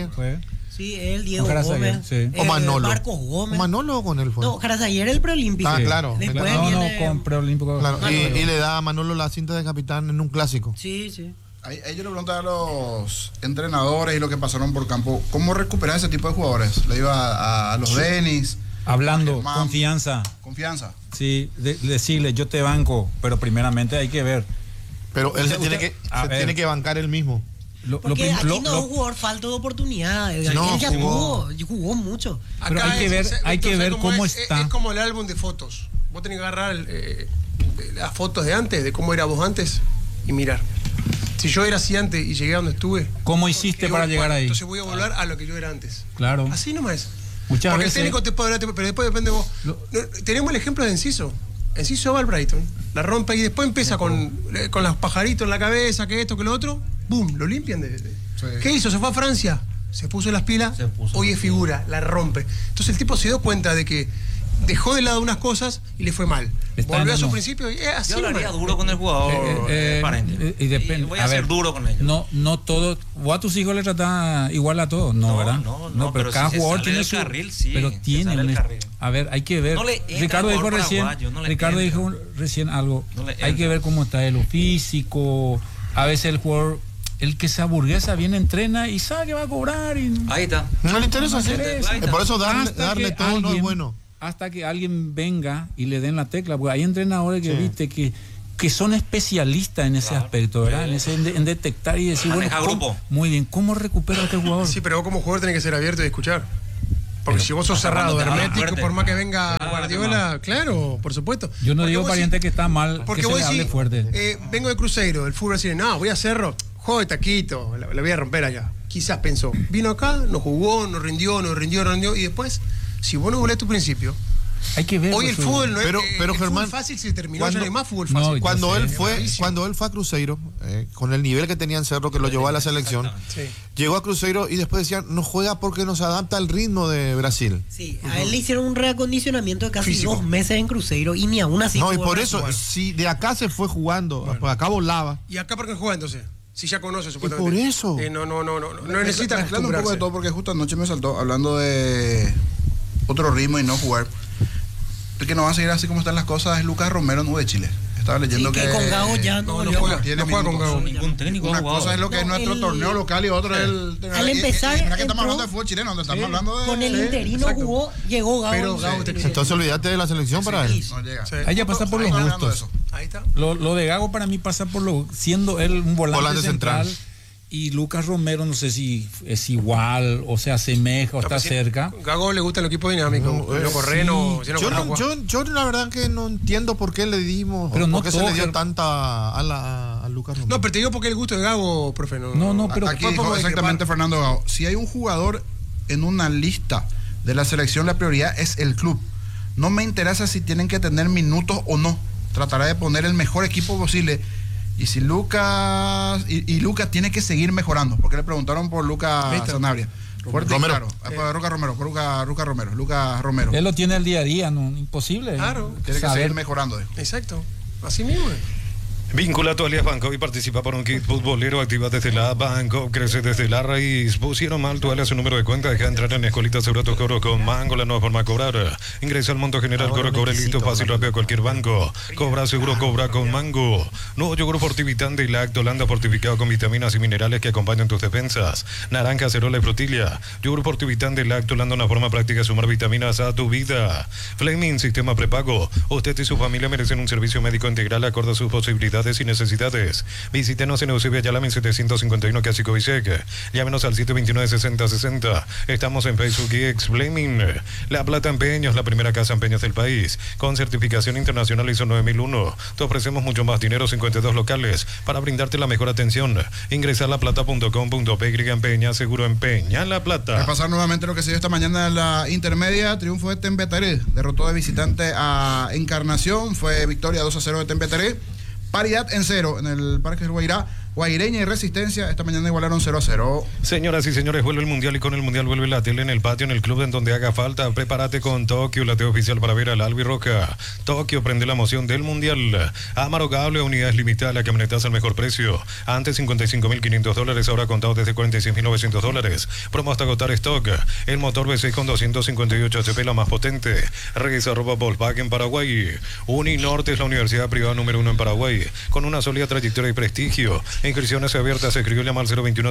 Sí, él, Diego Gómez. Sí. O Manolo. Marcos Gómez. Manolo con él fue. No, Jara Zaguer el preolímpico. Ah, claro. Después viene... con preolímpico. Claro. Y le da a Manolo la cinta de capitán en un clásico. Sí, sí. Ahí yo le preguntaba a los entrenadores y lo que pasaron por campo, ¿cómo recuperar ese tipo de jugadores? Le iba a los Denis. Hablando, confianza. Confianza. Sí, decirle, yo te banco, pero primeramente hay que ver. Pero él se tiene que bancar él mismo. Porque aquí no es un jugador falto de oportunidad. Él ya jugó mucho. Pero hay que ver cómo está. Es como el álbum de fotos. Vos tenés que agarrar las fotos de antes, de cómo era vos antes, y mirar. Si yo era así antes y llegué a donde estuve, ¿cómo hiciste para llegar ahí? Entonces voy a volver a lo que yo era antes. Claro. Así nomás. Muchas porque veces. el técnico te puede hablar, pero después depende de vos. Tenemos el ejemplo de Enciso. Enciso va al Brighton, la rompe y después empieza con los pajaritos en la cabeza, que esto, que lo otro. ¡Bum! Lo limpian. Sí. ¿Qué hizo? Se fue a Francia, se puso las pilas, hoy es figura, la rompe. Entonces el tipo se dio cuenta de que dejó de lado unas cosas y le fue mal. Volvió a su principio y así. Yo hablaría duro con el jugador, Parente. Y depende. Voy a ser duro con ellos. No todo. Vos a tus hijos les tratás igual a todos, ¿no, verdad? No, pero cada si jugador tiene su carril, sí, pero tiene a ver, hay que ver. Ricardo dijo recién algo. Hay que ver cómo está lo físico. A veces el jugador, el que se aburguesa bien entrena y sabe que va a cobrar y ahí está. No le interesa hacer. Por eso darle todo no es bueno. Hasta que alguien venga y le den la tecla, porque hay entrenadores que viste que son especialistas en ese aspecto, ¿verdad? En detectar y decir, bueno, muy bien, ¿cómo recupera a este jugador? Sí, pero vos como jugador tenés que ser abierto y escuchar. Porque si vos sos cerrado, hermético, por más que venga Guardiola, claro, por supuesto. Yo no digo, Pariente, que está mal porque que vos se hable fuerte. Vengo de Cruzeiro, del fútbol brasileño, no, voy a Cerro, juego de taquito, la voy a romper allá. Quizás pensó, vino acá, no jugó, no rindió, y después, si vos no volés tu principio, hay que ver. Hoy el fútbol no pero es Germán, fútbol fácil, se terminó, ya no hay más fútbol fácil. Cuando él fue a Cruzeiro, con el nivel que tenía en Cerro, que lo llevó a la selección, llegó a Cruzeiro y después decían, no juega porque no se adapta al ritmo de Brasil. Sí, a él le hicieron un reacondicionamiento de casi 2 meses en Cruzeiro y ni aún así. No, y por eso, si de acá se fue jugando, pues acá volaba. ¿Y acá por qué juega entonces? Si ya conoce, supuestamente. Y por eso. No necesita mezclando un poco de todo, porque justo anoche me saltó hablando de otro ritmo y no jugar. El que no va a seguir así como están las cosas es Lucas Romero en U de Chile. Estaba leyendo que con Gago ya no juega con Gago. Ningún técnico. Una cosa es lo que es nuestro torneo local y otro es el. Al empezar. Mira que estamos hablando de fútbol chileno, donde estamos hablando de. Con el interino jugó, llegó Gago. Pero Gago entonces olvídate de la selección para él. No llega. Ahí ya pasa por los gustos. Ahí está. Lo de Gago para mí pasa por siendo él un volante central. Y Lucas Romero no sé si es igual o se asemeja o está cerca. Gago le gusta el equipo dinámico. Yo la verdad que no entiendo por qué le dimos, pero por qué se le dio tanta a Lucas Romero. No, pero te digo porque el gusto de Gago, profe. No, pero aquí dijo exactamente Fernando Gago. Si hay un jugador en una lista de la selección, la prioridad es el club. No me interesa si tienen que tener minutos o no. Tratará de poner el mejor equipo posible. Y si Lucas Lucas tiene que seguir mejorando, porque le preguntaron por Lucas Sanabria. Fuerte Romero. Lucas Romero. Él lo tiene el día a día, no imposible. Claro. Tiene que seguir mejorando. Exacto. Así mismo. Vincula tu alias Banco y participa por un kit futbolero. Activa desde la Banco, crece desde la raíz. Pusieron mal tu alias, su número de cuenta. Deja entrar en Escolita Seguro tu cobro con Mango, la nueva forma de cobrar. Ingresa al monto general, cobra listo, fácil, rápido a cualquier banco. Cobra seguro, cobra con Mango. Nuevo yogur fortivitante y Lactolanda fortificado con vitaminas y minerales que acompañan tus defensas. Naranja, acerola y frutilla. Yogur fortivitante y Lactolanda, una forma práctica de sumar vitaminas a tu vida. Fleming, sistema prepago. Usted y su familia merecen un servicio médico integral acorde a sus posibilidades y necesidades. Visítenos en Eusebio Ayala 1751 Casico Visec. Llámenos al 729-6060. Estamos en Facebook y Fleming. La Plata Empeños, la primera casa empeños del país. Con certificación internacional ISO 9001. Te ofrecemos mucho más dinero, 52 locales, para brindarte la mejor atención. Ingresa a laplata.com.py, empeña, seguro empeña La Plata. A pasar nuevamente lo que se dio esta mañana en la intermedia. Triunfo de Tembetaré. Derrotó de visitante a Encarnación. Fue victoria 2-0 de Tembetaré. Paridad en 0 en el Parque del Guairá. Guaireña y Resistencia esta mañana igualaron 0-0. Señoras y señores, vuelve el Mundial y con el Mundial vuelve la tele en el patio, en el club en donde haga falta. Prepárate con Tokio, la tele oficial para ver al Albirroja. Tokio prende la emoción del Mundial. Amarogable, unidades limitadas, la camionetaza al mejor precio. Antes $55.500, ahora contado desde $46.900. Promo hasta agotar stock. El motor V6 con 258 HP, la más potente. Regresa Volkswagen Paraguay. Uninorte es la universidad privada número 1 en Paraguay, con una sólida trayectoria y prestigio. Inscripciones abiertas, se escribió llamar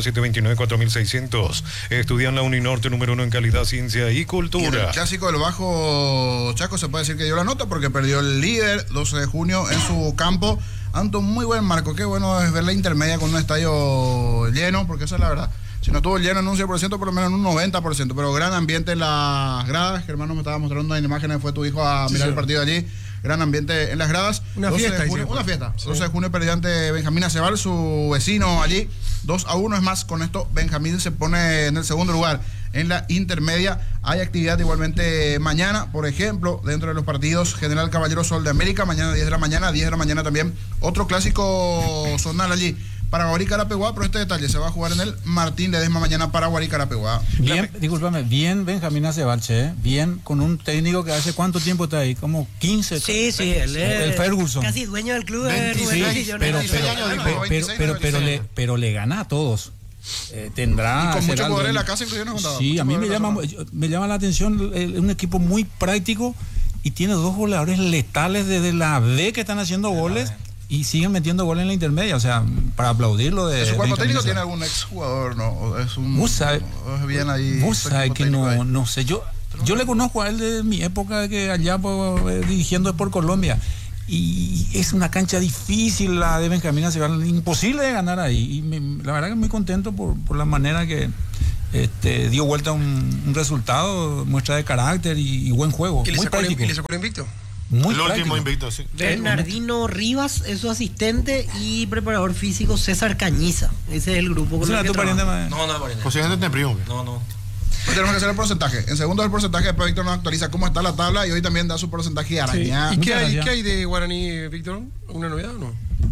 021-729-4600. Estudian la Uninorte número 1 en calidad, ciencia y cultura. Y el clásico del Bajo Chaco se puede decir que dio la nota porque perdió el líder 12 de junio en su campo. Ante un muy buen marco. Qué bueno es ver la intermedia con un estadio lleno, porque esa es la verdad. Si no estuvo lleno en un 100%, por lo menos en un 90%. Pero gran ambiente en las gradas. Germán me estaba mostrando una imagen, fue tu hijo a mirar el partido allí. Gran ambiente en las gradas. Una fiesta. Una fiesta. Sí. 12 de junio perdió ante Benjamín Aceval, su vecino allí. 2-1. Es más, con esto Benjamín se pone en el segundo lugar en la intermedia. Hay actividad igualmente mañana, por ejemplo, dentro de los partidos. General Caballero Sol de América, mañana 10 de la mañana, 10 de la mañana también. Otro clásico zonal allí. para Guarí Carapeguá, pero este detalle se va a jugar en el Martín Ledesma mañana para Guarí Carapeguá. Bien, discúlpame, bien Benjamín Acebalche, bien con un técnico que hace cuánto tiempo está ahí, como 15. Sí, él es el Ferguson. Casi dueño del club. 26, pero le gana a todos. Tendrá. Y con muchos jugadores en la casa, incluso nos contaba. Sí, a mí me llama la atención, un equipo muy práctico y tiene dos goleadores letales desde la B que están haciendo goles. Y siguen metiendo goles en la intermedia, o sea, para aplaudirlo de. ¿Su cuerpo técnico tiene algún exjugador, no? Es un. Vos sabés que no sé. Yo le conozco a él de mi época que allá dirigiendo por Colombia. Y es una cancha difícil la de Benjamín Acevedo, imposible de ganar ahí. Y la verdad que muy contento por la manera que dio vuelta un resultado, muestra de carácter y buen juego. ¿Y le muy práctico. ¿Y le sacó el invicto? Muy el práctico. último invicto, sí. Bernardino Rivas es su asistente y preparador físico César Cañiza. Ese es el grupo con el que trabaja. No es pariente. Posiblemente en primo. No. Tenemos que hacer el porcentaje. En segundo el porcentaje, después Víctor nos actualiza cómo está la tabla y hoy también da su porcentaje de Arañá. Sí. ¿Y qué hay de Guaraní, Víctor? ¿Una novedad o no?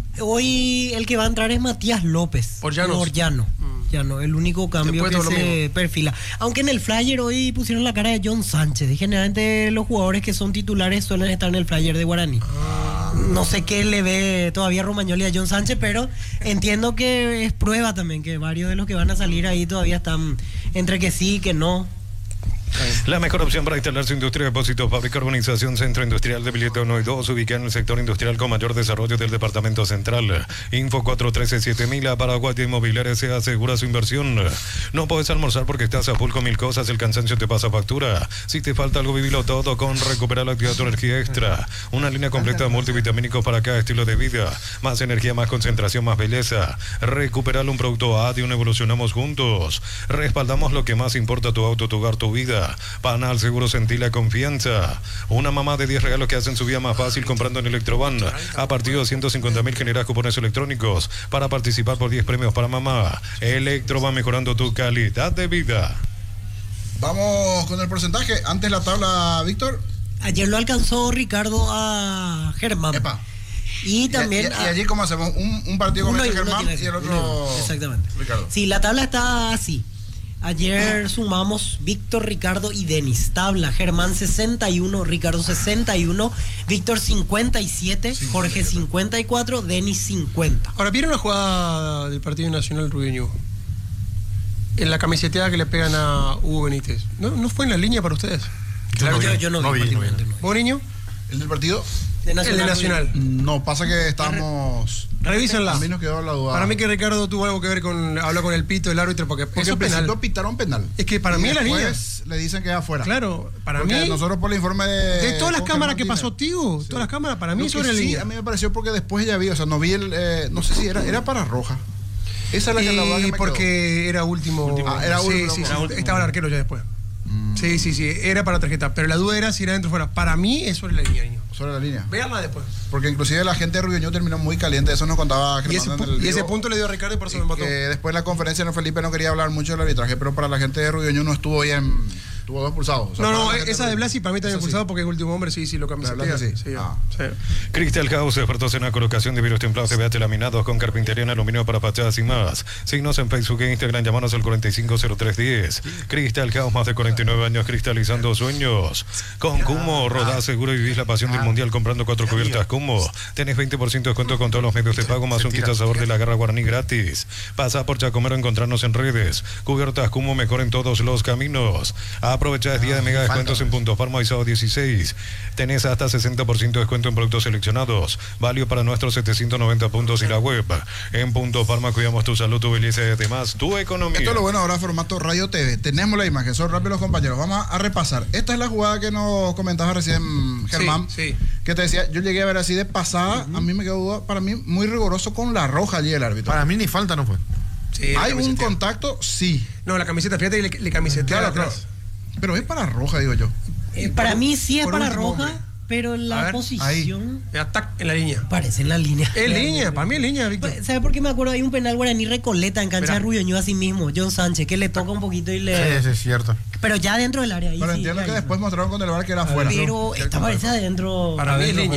Hoy el que va a entrar es Matías López. Por Llanos. Llano, el único cambio que se perfila. Aunque en el flyer hoy pusieron la cara de John Sánchez. Y generalmente los jugadores que son titulares suelen estar en el flyer de Guaraní. No sé qué le ve todavía Romagnoli a John Sánchez, pero entiendo que es prueba también, que varios de los que van a salir ahí todavía están entre que sí y que no. La mejor opción para instalar su industria, depósito, fábrica, urbanización, centro industrial de Villeta 1 y 2, ubicada en el sector industrial con mayor desarrollo del departamento central. Info 413-7000, Paraguay Inmobiliaria se asegura su inversión. No puedes almorzar porque estás a full con mil cosas, el cansancio te pasa factura. Si te falta algo, vivilo todo con Recuperar la Actividad, tu energía extra. Una línea completa de multivitamínicos para cada estilo de vida. Más energía, más concentración, más belleza. Recuperar un producto ADION, evolucionamos juntos. Respaldamos lo que más importa, tu auto, tu hogar, tu vida. Panal Seguro, sentí la confianza. Una mamá de 10 regalos que hacen su vida más fácil comprando en Electroban. A partir de 250.000 generas cupones electrónicos para participar por 10 premios para mamá. Electroban, mejorando tu calidad de vida. Vamos con el porcentaje. Antes la tabla, Víctor. Ayer lo alcanzó Ricardo a Germán. Epa. Y también. ¿Y allí cómo hacemos? Un partido con Germán y el otro. Exactamente. Ricardo. Sí, la tabla está así. Ayer sumamos Víctor, Ricardo y Denis. Tabla: Germán 61, Ricardo 61, Víctor 57, Jorge 54, Denis 50. Ahora, ¿vieron la jugada del Partido Nacional Rubeño? En la camiseteada que le pegan a Hugo Benítez. ¿No fue en la línea para ustedes? Yo no vi. ¿Vos, niño? ¿El del partido? El de Nacional. No, pasa que estábamos. Revísenla. A mí nos quedó la duda. Para mí que Ricardo tuvo algo que ver con. Habló con el pito del árbitro porque eso es penal. Pitaron penal. Es que para mí la línea. Le dicen que es afuera. Claro, para porque mí. Nosotros por el informe de todas las cámaras que pasó, tío. Sí. Todas las cámaras, para mí sobre la línea. A mí me pareció porque después ya vi, o sea, no vi el. No sé si era para roja. Esa es la que la verdad que me porque quedó. Era último. Era último. Sí. Estaba el arquero ya después. Sí. Era para tarjeta. Pero la duda era si era dentro o fuera. Para mí es sobre la línea, niño. Sobre la línea. Véanla después. Porque inclusive la gente de Rubiño terminó muy caliente. Eso nos contaba Germán. Y ese punto le dio a Ricardo y por eso me mató. Después en la conferencia no Felipe no quería hablar mucho del arbitraje, pero para la gente de Rubiño no estuvo bien. Tuvo 2 pulsados. O sea, no, esa de Blasi para mí también pulsado porque es último hombre, sí, lo cambió. Sí. Crystal House, expertos en la colocación de vidrios templados de BH laminados con carpintería en aluminio para fachadas y más. Signos en Facebook e Instagram, llámanos al 450310. Crystal House, más de 49 años cristalizando sueños. Con Cumo, rodá seguro y vivís la pasión del mundial comprando 4 cubiertas Cumo. Tenés 20% de descuento con todos los medios de pago más un kit sabor de la garra Guaraní gratis. Pasa por Chacomero, encontrarnos en redes. Cubiertas Cumo, mejor en todos los caminos. Aprovecha el día de mega descuentos en Punto Farma y sábado 16. Tenés hasta 60% de descuento en productos seleccionados. Válido para nuestros 790 puntos y la web. En Punto Farma cuidamos tu salud, tu belleza y además tu economía. Esto es lo bueno ahora, formato Radio TV. Tenemos la imagen, son rápidos los compañeros. Vamos a repasar. Esta es la jugada que nos comentaba recién Germán. Sí. Que te decía, yo llegué a ver así de pasada. A mí me quedó duda, para mí muy riguroso con la roja allí el árbitro. Para mí ni falta no fue. Sí, ¿hay un contacto? Sí. No, la camiseta, fíjate que le camisetea claro. Pero es para roja, digo yo. Para mí sí es para roja, pero en la posición. En la línea. Parece en la línea. Es línea, para mí es línea, Víctor. ¿Sabes por qué me acuerdo? Hay un penal Guaraní Recoleta en cancha de Rubiño a sí mismo, John Sánchez, que le toca un poquito y le. Sí, es cierto. Pero ya dentro del área. Ahí pero entiendo que después mostraron con el VAR que era afuera. Pero esta parece adentro. Para mí es línea.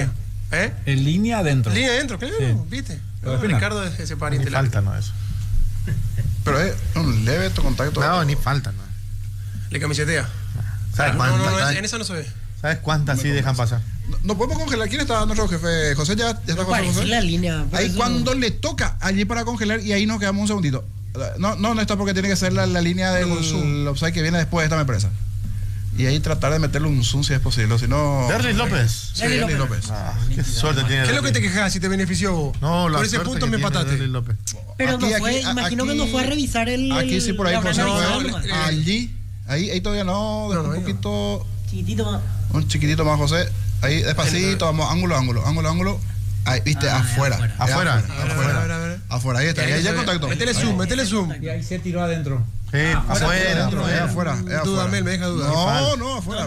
En línea adentro. Línea adentro, claro, Sí. ¿viste? Pero Ricardo es ese pariente. Ni falta, no eso. Pero es un leve contacto. No, ni falta, no. Le camisetea. ¿Sabes No, cuántas? en esa no se ve. ¿Sabes cuántas sí dejan pasar? No podemos congelar. ¿Quién está nuestro jefe? José, ya está José. La línea. Ahí cuando le toca allí para congelar y ahí nos quedamos un segundito. No está porque tiene que ser la línea del offside que viene después de esta empresa. Y ahí tratar de meterle un zoom si es posible, si no... ¿Derlis López? Sí, Derlis López. Qué suerte tiene. ¿Qué es lo que te quejas si te benefició vos? No, por ese punto me empataste. Pero Aquí, no fue, aquí, imagino aquí- que no fue a revisar el... Aquí sí, por ahí la José organización fue. nomás. Allí. Ahí todavía no. Un poquito... Chiquitito más. Un chiquitito más, José. Ahí, despacito, vamos, ángulo. Ahí, viste, afuera. Afuera. Ahí está. Ahí ya contacto. Métele zoom. Y ahí se tiró adentro. Sí, afuera. Dúdame, me deja dudar. No, afuera.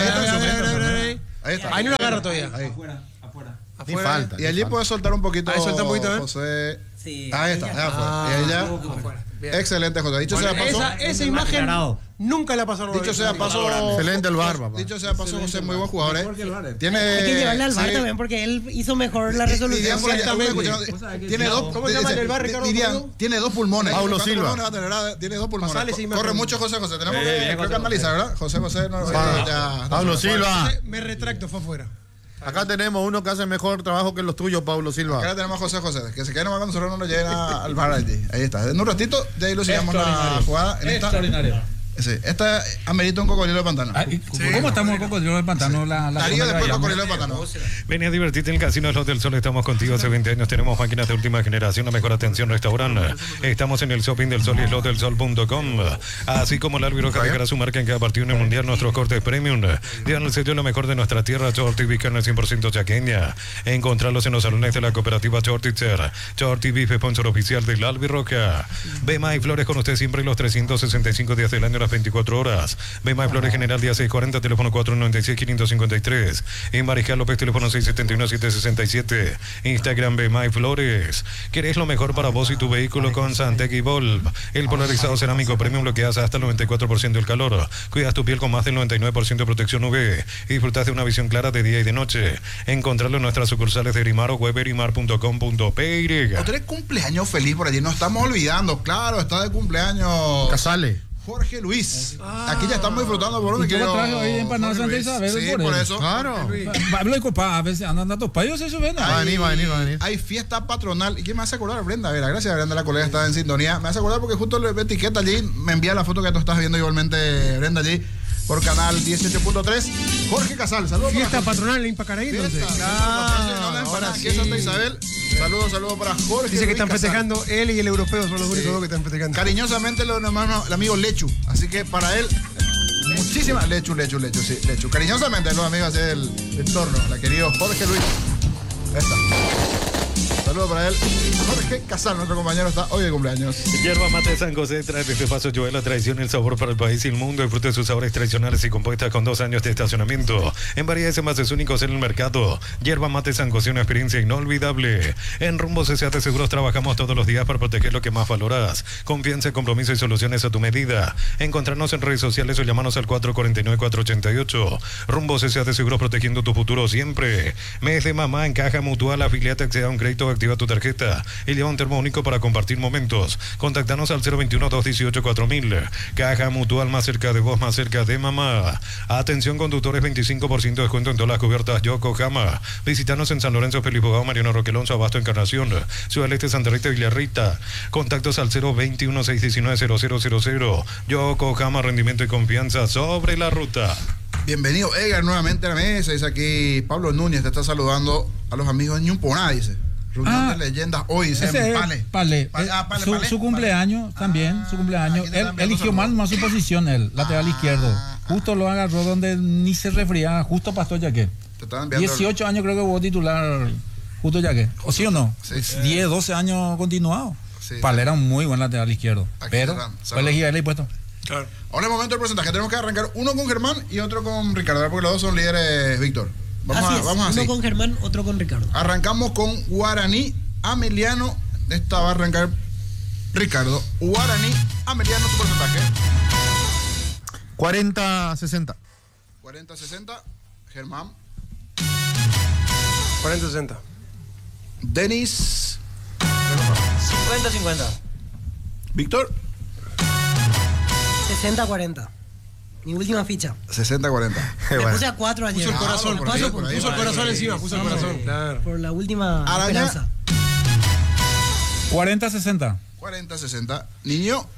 Ahí está. Ahí no lo agarra todavía. Ni falta. Y allí puedes soltar un poquito. Ahí suelta un poquito, José. Sí. Ahí está, afuera. Y ahí ya. Excelente, José. Dicho sea paso. Esa imagen nunca la pasaron. Dicho sea paso. Excelente el VAR, papá. Dicho sea paso, José, muy buen jugador, Tiene. Hay que llevarle al VAR sí. también porque él hizo mejor la resolución. Tiene dos. ¿Cómo se llama el VAR, Ricardo? Tiene dos pulmones. Paulo Silva. Tiene dos pulmones. Pasale esa imagen. Corre mucho, José. Tenemos que analizar, ¿verdad? José, no. ya. Pablo Silva. Me retracto, fue afuera. Acá tenemos uno que hace mejor trabajo que los tuyos, Pablo Silva. Acá tenemos a José, que se quede nomás cuando nosotros no nos lleguen al bar allí. Ahí está. En un ratito, de ahí lo sigamos la jugada. Extraordinario. Sí, esta amerita un cocodrilo de pantano. ¿Cómo estamos el cocodrilo del pantano? Darío después cocodrilo de pantano. Ven a divertirte en el Casino Slot del Sol. Estamos contigo hace 20 años. Tenemos máquinas de última generación, la mejor atención, restaurante. Estamos en el Shopping del Sol y slotdelsol.com. Así como el árbitro que dejará su marca en cada partido en el Mundial, nuestros cortes premium. Llevan el sello lo mejor de nuestra tierra, Shorty Beef, carne 100% chaqueña. Encontrarlos en los salones de la cooperativa Shortitzer. Shorty Beef, sponsor oficial del Albirroca. Bema y Flores con usted siempre los 365 días del año, las 24 horas. Bema y Flores General día 640, teléfono 496-553. En Mariscal López, teléfono 671-767. Instagram Bema y Flores. ¿Querés lo mejor para vos y tu vehículo con Santec y Volv? El polarizado cerámico premium bloqueas hasta el 94% del calor. Cuidas tu piel con más del 99% de protección UV. Y disfrutas de una visión clara de día y de noche. Encontrarlo en nuestras sucursales de Erimar o web erimar.com.py. Otro cumpleaños feliz por allí. No estamos olvidando. Claro, está de cumpleaños. Casale. Jorge Luis. Aquí ya estamos disfrutando por Y yo lo traje hoy en Panamá Santa Isabel. Sí, por eso. Claro. Pablo y copa, a veces andan datos payos, eso ven. Va a venir. Hay fiesta patronal. ¿Y quién me hace acordar? Brenda. Gracias, Brenda, la colega está en sintonía. Me hace acordar porque justo le etiqueta allí. Me envía la foto que tú estás viendo igualmente, Brenda, allí. Por canal 18.3. Jorge Casal, saludos. Fiesta patronal en Impacaraí, entonces. Aquí en Santa Isabel. Saludos para Jorge. Dice que están Casal. festejando, él y el europeo son los únicos dos que están festejando. Cariñosamente el amigo Lechu. Así que para él, muchísimas. Lechu. Cariñosamente los amigos del entorno. La querido Jorge Luis. Ahí está. Saludos para él. Jorge Casal, nuestro compañero, está hoy de cumpleaños. Yerba Mate San José trae desde Paso Joel la tradición y el sabor para el país y el mundo. Disfrute de sus sabores tradicionales y compuestas con 2 años de estacionamiento. En variedades envases únicos en el mercado. Yerba Mate San José, una experiencia inolvidable. En Rumbos S.A.T. Seguros trabajamos todos los días para proteger lo que más valoras. Confianza, compromiso y soluciones a tu medida. Encontrarnos en redes sociales o llamarnos al 449-488. Rumbos S.A.T. Seguros, protegiendo tu futuro siempre. Mes de mamá en Caja Mutual, afiliate, acceda a un crédito, activa tu tarjeta y lleva un termo único para compartir momentos. Contactanos al 021-218-4000. Caja Mutual, más cerca de vos, más cerca de mamá. Atención conductores, 25% de descuento en todas las cubiertas Yokohama. Visítanos en San Lorenzo, Felipe Mariano Roquelonzo, Abasto, Encarnación, Ciudad del Este, Santa Rita y Villarrita. Contactos al 021-619-0000. Yokohama, rendimiento y confianza sobre la ruta. Bienvenido, Edgar, nuevamente a la mesa. Dice aquí Pablo Núñez, te está saludando a los amigos de Ñumponá, dice. Reunión de leyendas hoy, dice Pale. Su cumpleaños también, su cumpleaños. Él eligió mal más su posición, él, lateral izquierdo. Justo lo agarró donde ni se refriaba, justo Pastor Yaque. 18 años creo que hubo titular justo Yaque. ¿O sí o no? Sí. 10, 12 años continuado. Sí, Pale era un muy buen lateral izquierdo. Pero fue elegido él y puesto. Claro. Ahora es el momento del porcentaje. Tenemos que arrancar uno con Germán y otro con Ricardo, porque los dos son líderes, Víctor. Vamos así. Uno con Germán, otro con Ricardo. Arrancamos con Guaraní Ameliano. Esta va a arrancar Ricardo. Guaraní Ameliano, tu porcentaje. 40-60. 40-60. Germán. 40-60. Denis. 50-50. Víctor. 60-40. Mi última ficha. 60-40. Me puse a 4 ayer. Puso el corazón, puso el corazón encima, puso el corazón. Claro. Por la última Araña. esperanza. 40-60. 40-60. Niño.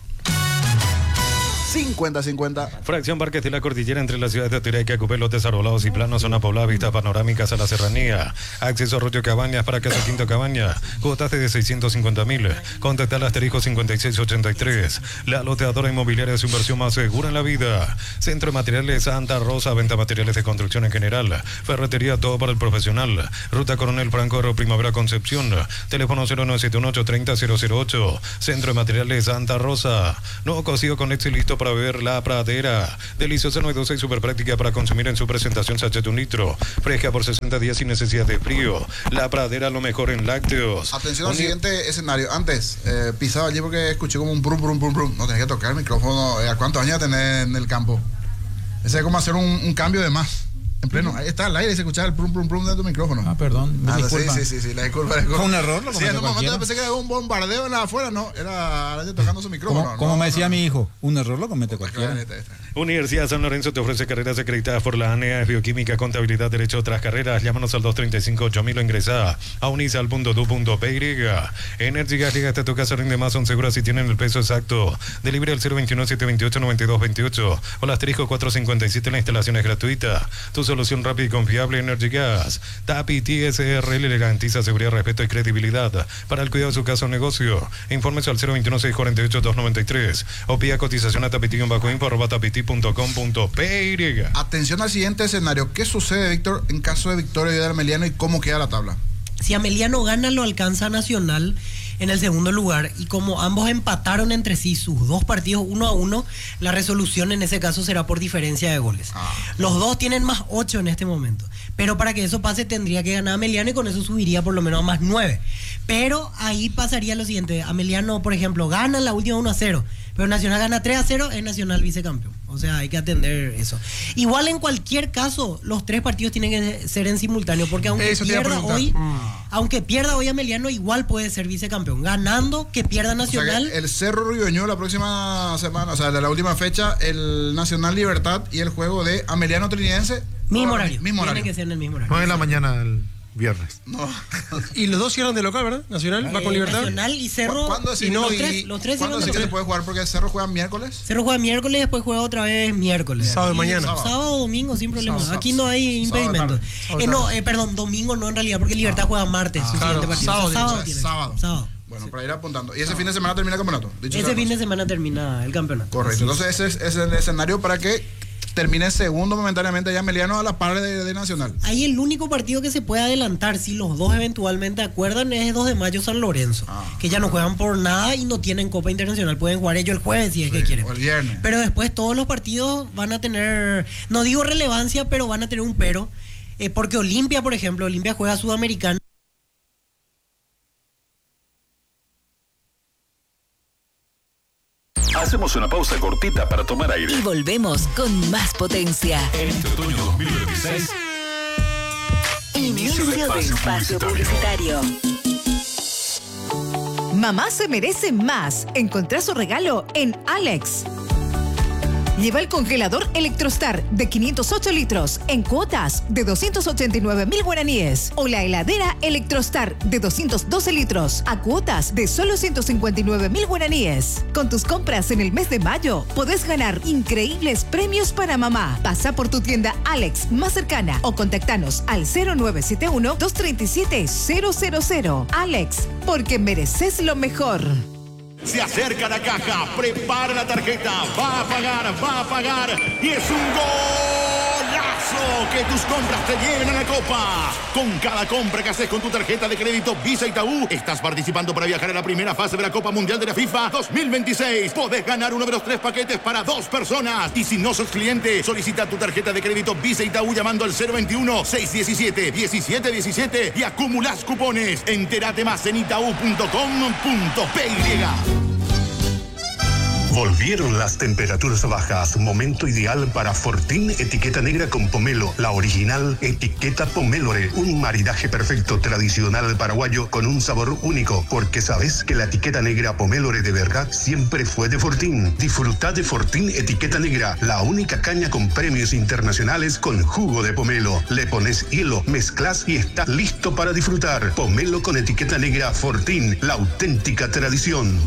50-50. Fracción Parques de la Cordillera entre las ciudades de Otirá y Cacupé, lotes arbolados y planos, zona poblada, vistas panorámicas a la serranía. Acceso a Arroyo Cabañas para Casa Quinto Cabaña. Cuotas de 650.000. Contacta al asterisco 5683. La loteadora inmobiliaria de su inversión más segura en la vida. Centro de Materiales Santa Rosa, venta de materiales de construcción en general. Ferretería, todo para el profesional. Ruta Coronel Franco, Primavera Concepción. Teléfono 0971-830-008. Centro de Materiales Santa Rosa. Nuevo cocido con leche listo para beber La Pradera. Deliciosa, novedosa y súper práctica para consumir en su presentación sachet 1 litro. Fresca por 60 días sin necesidad de frío. La Pradera, lo mejor en lácteos. Atención al siguiente escenario. Antes, pisaba allí porque escuché como un brum, brum, brum, brum. No tenía que tocar el micrófono. ¿A cuántos años tenés en el campo? Ese es como hacer un cambio de más. En pleno, ahí está al aire y se escuchaba el brum, brum, brum de tu micrófono. Ah, perdón. Disculpa. Sí, la disculpa. Fue un error, lo Sí, en un momento pensé que era un bombardeo en la afuera, no, era Araña tocando su micrófono. Como me decía mi hijo, un error lo comete cualquiera. Universidad San Lorenzo te ofrece carreras acreditadas por la ANEA, Bioquímica, Contabilidad, Derecho, otras carreras. Llámanos al 235-8000 o ingresa a unisal.du.py. Energy Gas llega hasta tu casa, rinde más, son seguras si tienen el peso exacto. Delivery al 021-728-9228 o al asterisco 457, la instalación es gratuita. Tu solución rápida y confiable, Energy Gas. TAPI TSRL le garantiza seguridad, respeto y credibilidad para el cuidado de su casa o negocio. Infórmese al 021-648-293 o pida cotización a tapiti-info@tapiti.com.py. Atención al siguiente escenario. ¿Qué sucede, Víctor, en caso de victoria de Ameliano y cómo queda la tabla? Si Ameliano gana, lo alcanza Nacional en el segundo lugar, y como ambos empataron entre sí sus dos partidos 1-1, la resolución en ese caso será por diferencia de goles. Los dos tienen más 8 en este momento, pero para que eso pase tendría que ganar Ameliano y con eso subiría por lo menos a más 9. Pero ahí pasaría lo siguiente: Ameliano, por ejemplo, gana la última 1-0, pero Nacional gana 3-0, es Nacional vicecampeón. O sea, hay que atender eso. Igual en cualquier caso, los 3 partidos tienen que ser en simultáneo, porque aunque pierda hoy Ameliano, igual puede ser vicecampeón. Ganando, que pierda Nacional. O sea, el Cerro Ribeño la próxima semana, o sea, de la última fecha, el Nacional Libertad y el juego de Ameliano Trinidense. Mismo horario. Mismo Tiene que ser en el mismo horario. 9 de la mañana el viernes. No. Y los dos cierran de local, ¿verdad? Nacional va con Libertad. Nacional y Cerro. ¿Cuándo y no, los tres ¿cuándo sí que se puede jugar? Porque el Cerro juega miércoles. Cerro juega miércoles y después juega otra vez miércoles. Sábado mañana. Sábado o domingo sin problema. Sábado, aquí no hay impedimento. Perdón, domingo no en realidad, porque Libertad juega martes. Su siguiente partido. Sábado. Bueno, para ir apuntando. ¿Y ese fin de semana termina el campeonato? Ese fin de semana termina el campeonato. Correcto. Entonces ese es el escenario para que termine segundo momentáneamente ya Ameliano a la par de Nacional. Ahí el único partido que se puede adelantar, si los dos eventualmente acuerdan, es el 2 de mayo San Lorenzo, que ya no juegan por nada y no tienen Copa Internacional. Pueden jugar ellos el jueves si es que quieren. O el viernes. Pero después todos los partidos van a tener, no digo relevancia, pero van a tener un pero, porque Olimpia, por ejemplo, Olimpia juega Sudamericana. Hacemos una pausa cortita para tomar aire. Y volvemos con más potencia. Este otoño 2026. Inicio de espacio publicitario. Mamá se merece más. Encontrá su regalo en Alex. Lleva el congelador Electrostar de 508 litros en cuotas de 289.000 guaraníes. O la heladera Electrostar de 212 litros a cuotas de solo 159.000 guaraníes. Con tus compras en el mes de mayo, podés ganar increíbles premios para mamá. Pasa por tu tienda Alex más cercana o contactanos al 0971-237-000. Alex, porque mereces lo mejor. Se acerca la caja, prepara la tarjeta, va a pagar y es un golazo que tus compras te lleven a la Copa. Con cada compra que haces con tu tarjeta de crédito Visa Itaú, estás participando para viajar a la primera fase de la Copa Mundial de la FIFA 2026. Podés ganar uno de los 3 paquetes para 2 personas. Y si no sos cliente, solicita tu tarjeta de crédito Visa Itaú llamando al 021-617-1717 y acumulás cupones. Entérate más en itaú.com.py. Volvieron las temperaturas bajas, momento ideal para Fortín etiqueta negra con pomelo, la original etiqueta Pomélore, un maridaje perfecto tradicional paraguayo con un sabor único, porque sabes que la etiqueta negra Pomélore de verdad siempre fue de Fortín. Disfruta de Fortín etiqueta negra, la única caña con premios internacionales con jugo de pomelo. Le pones hielo, mezclas y está listo para disfrutar. Pomelo con etiqueta negra Fortín, la auténtica tradición.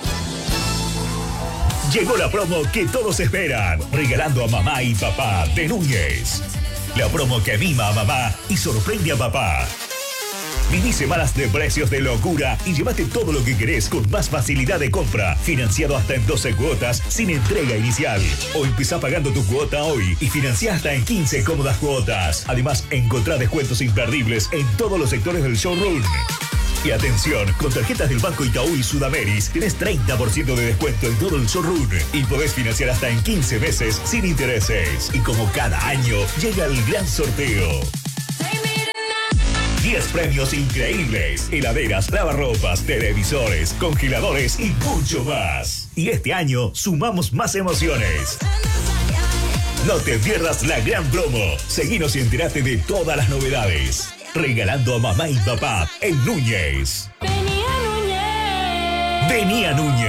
Llegó la promo que todos esperan, regalando a mamá y papá de Núñez. La promo que mima a mamá y sorprende a papá. Viví semanas de precios de locura y llévate todo lo que querés con más facilidad de compra, financiado hasta en 12 cuotas sin entrega inicial. O empezá pagando tu cuota hoy y financia hasta en 15 cómodas cuotas. Además, encontrá descuentos imperdibles en todos los sectores del showroom. Y atención, con tarjetas del Banco Itaú y Sudameris tenés 30% de descuento en todo el showroom y podés financiar hasta en 15 meses sin intereses. Y como cada año, llega el gran sorteo. 10 premios increíbles, heladeras, lavarropas, televisores, congeladores y mucho más. Y este año sumamos más emociones. No te pierdas la gran promo. Seguinos y entérate de todas las novedades. Regalando a mamá y papá en Núñez. Vení a Núñez.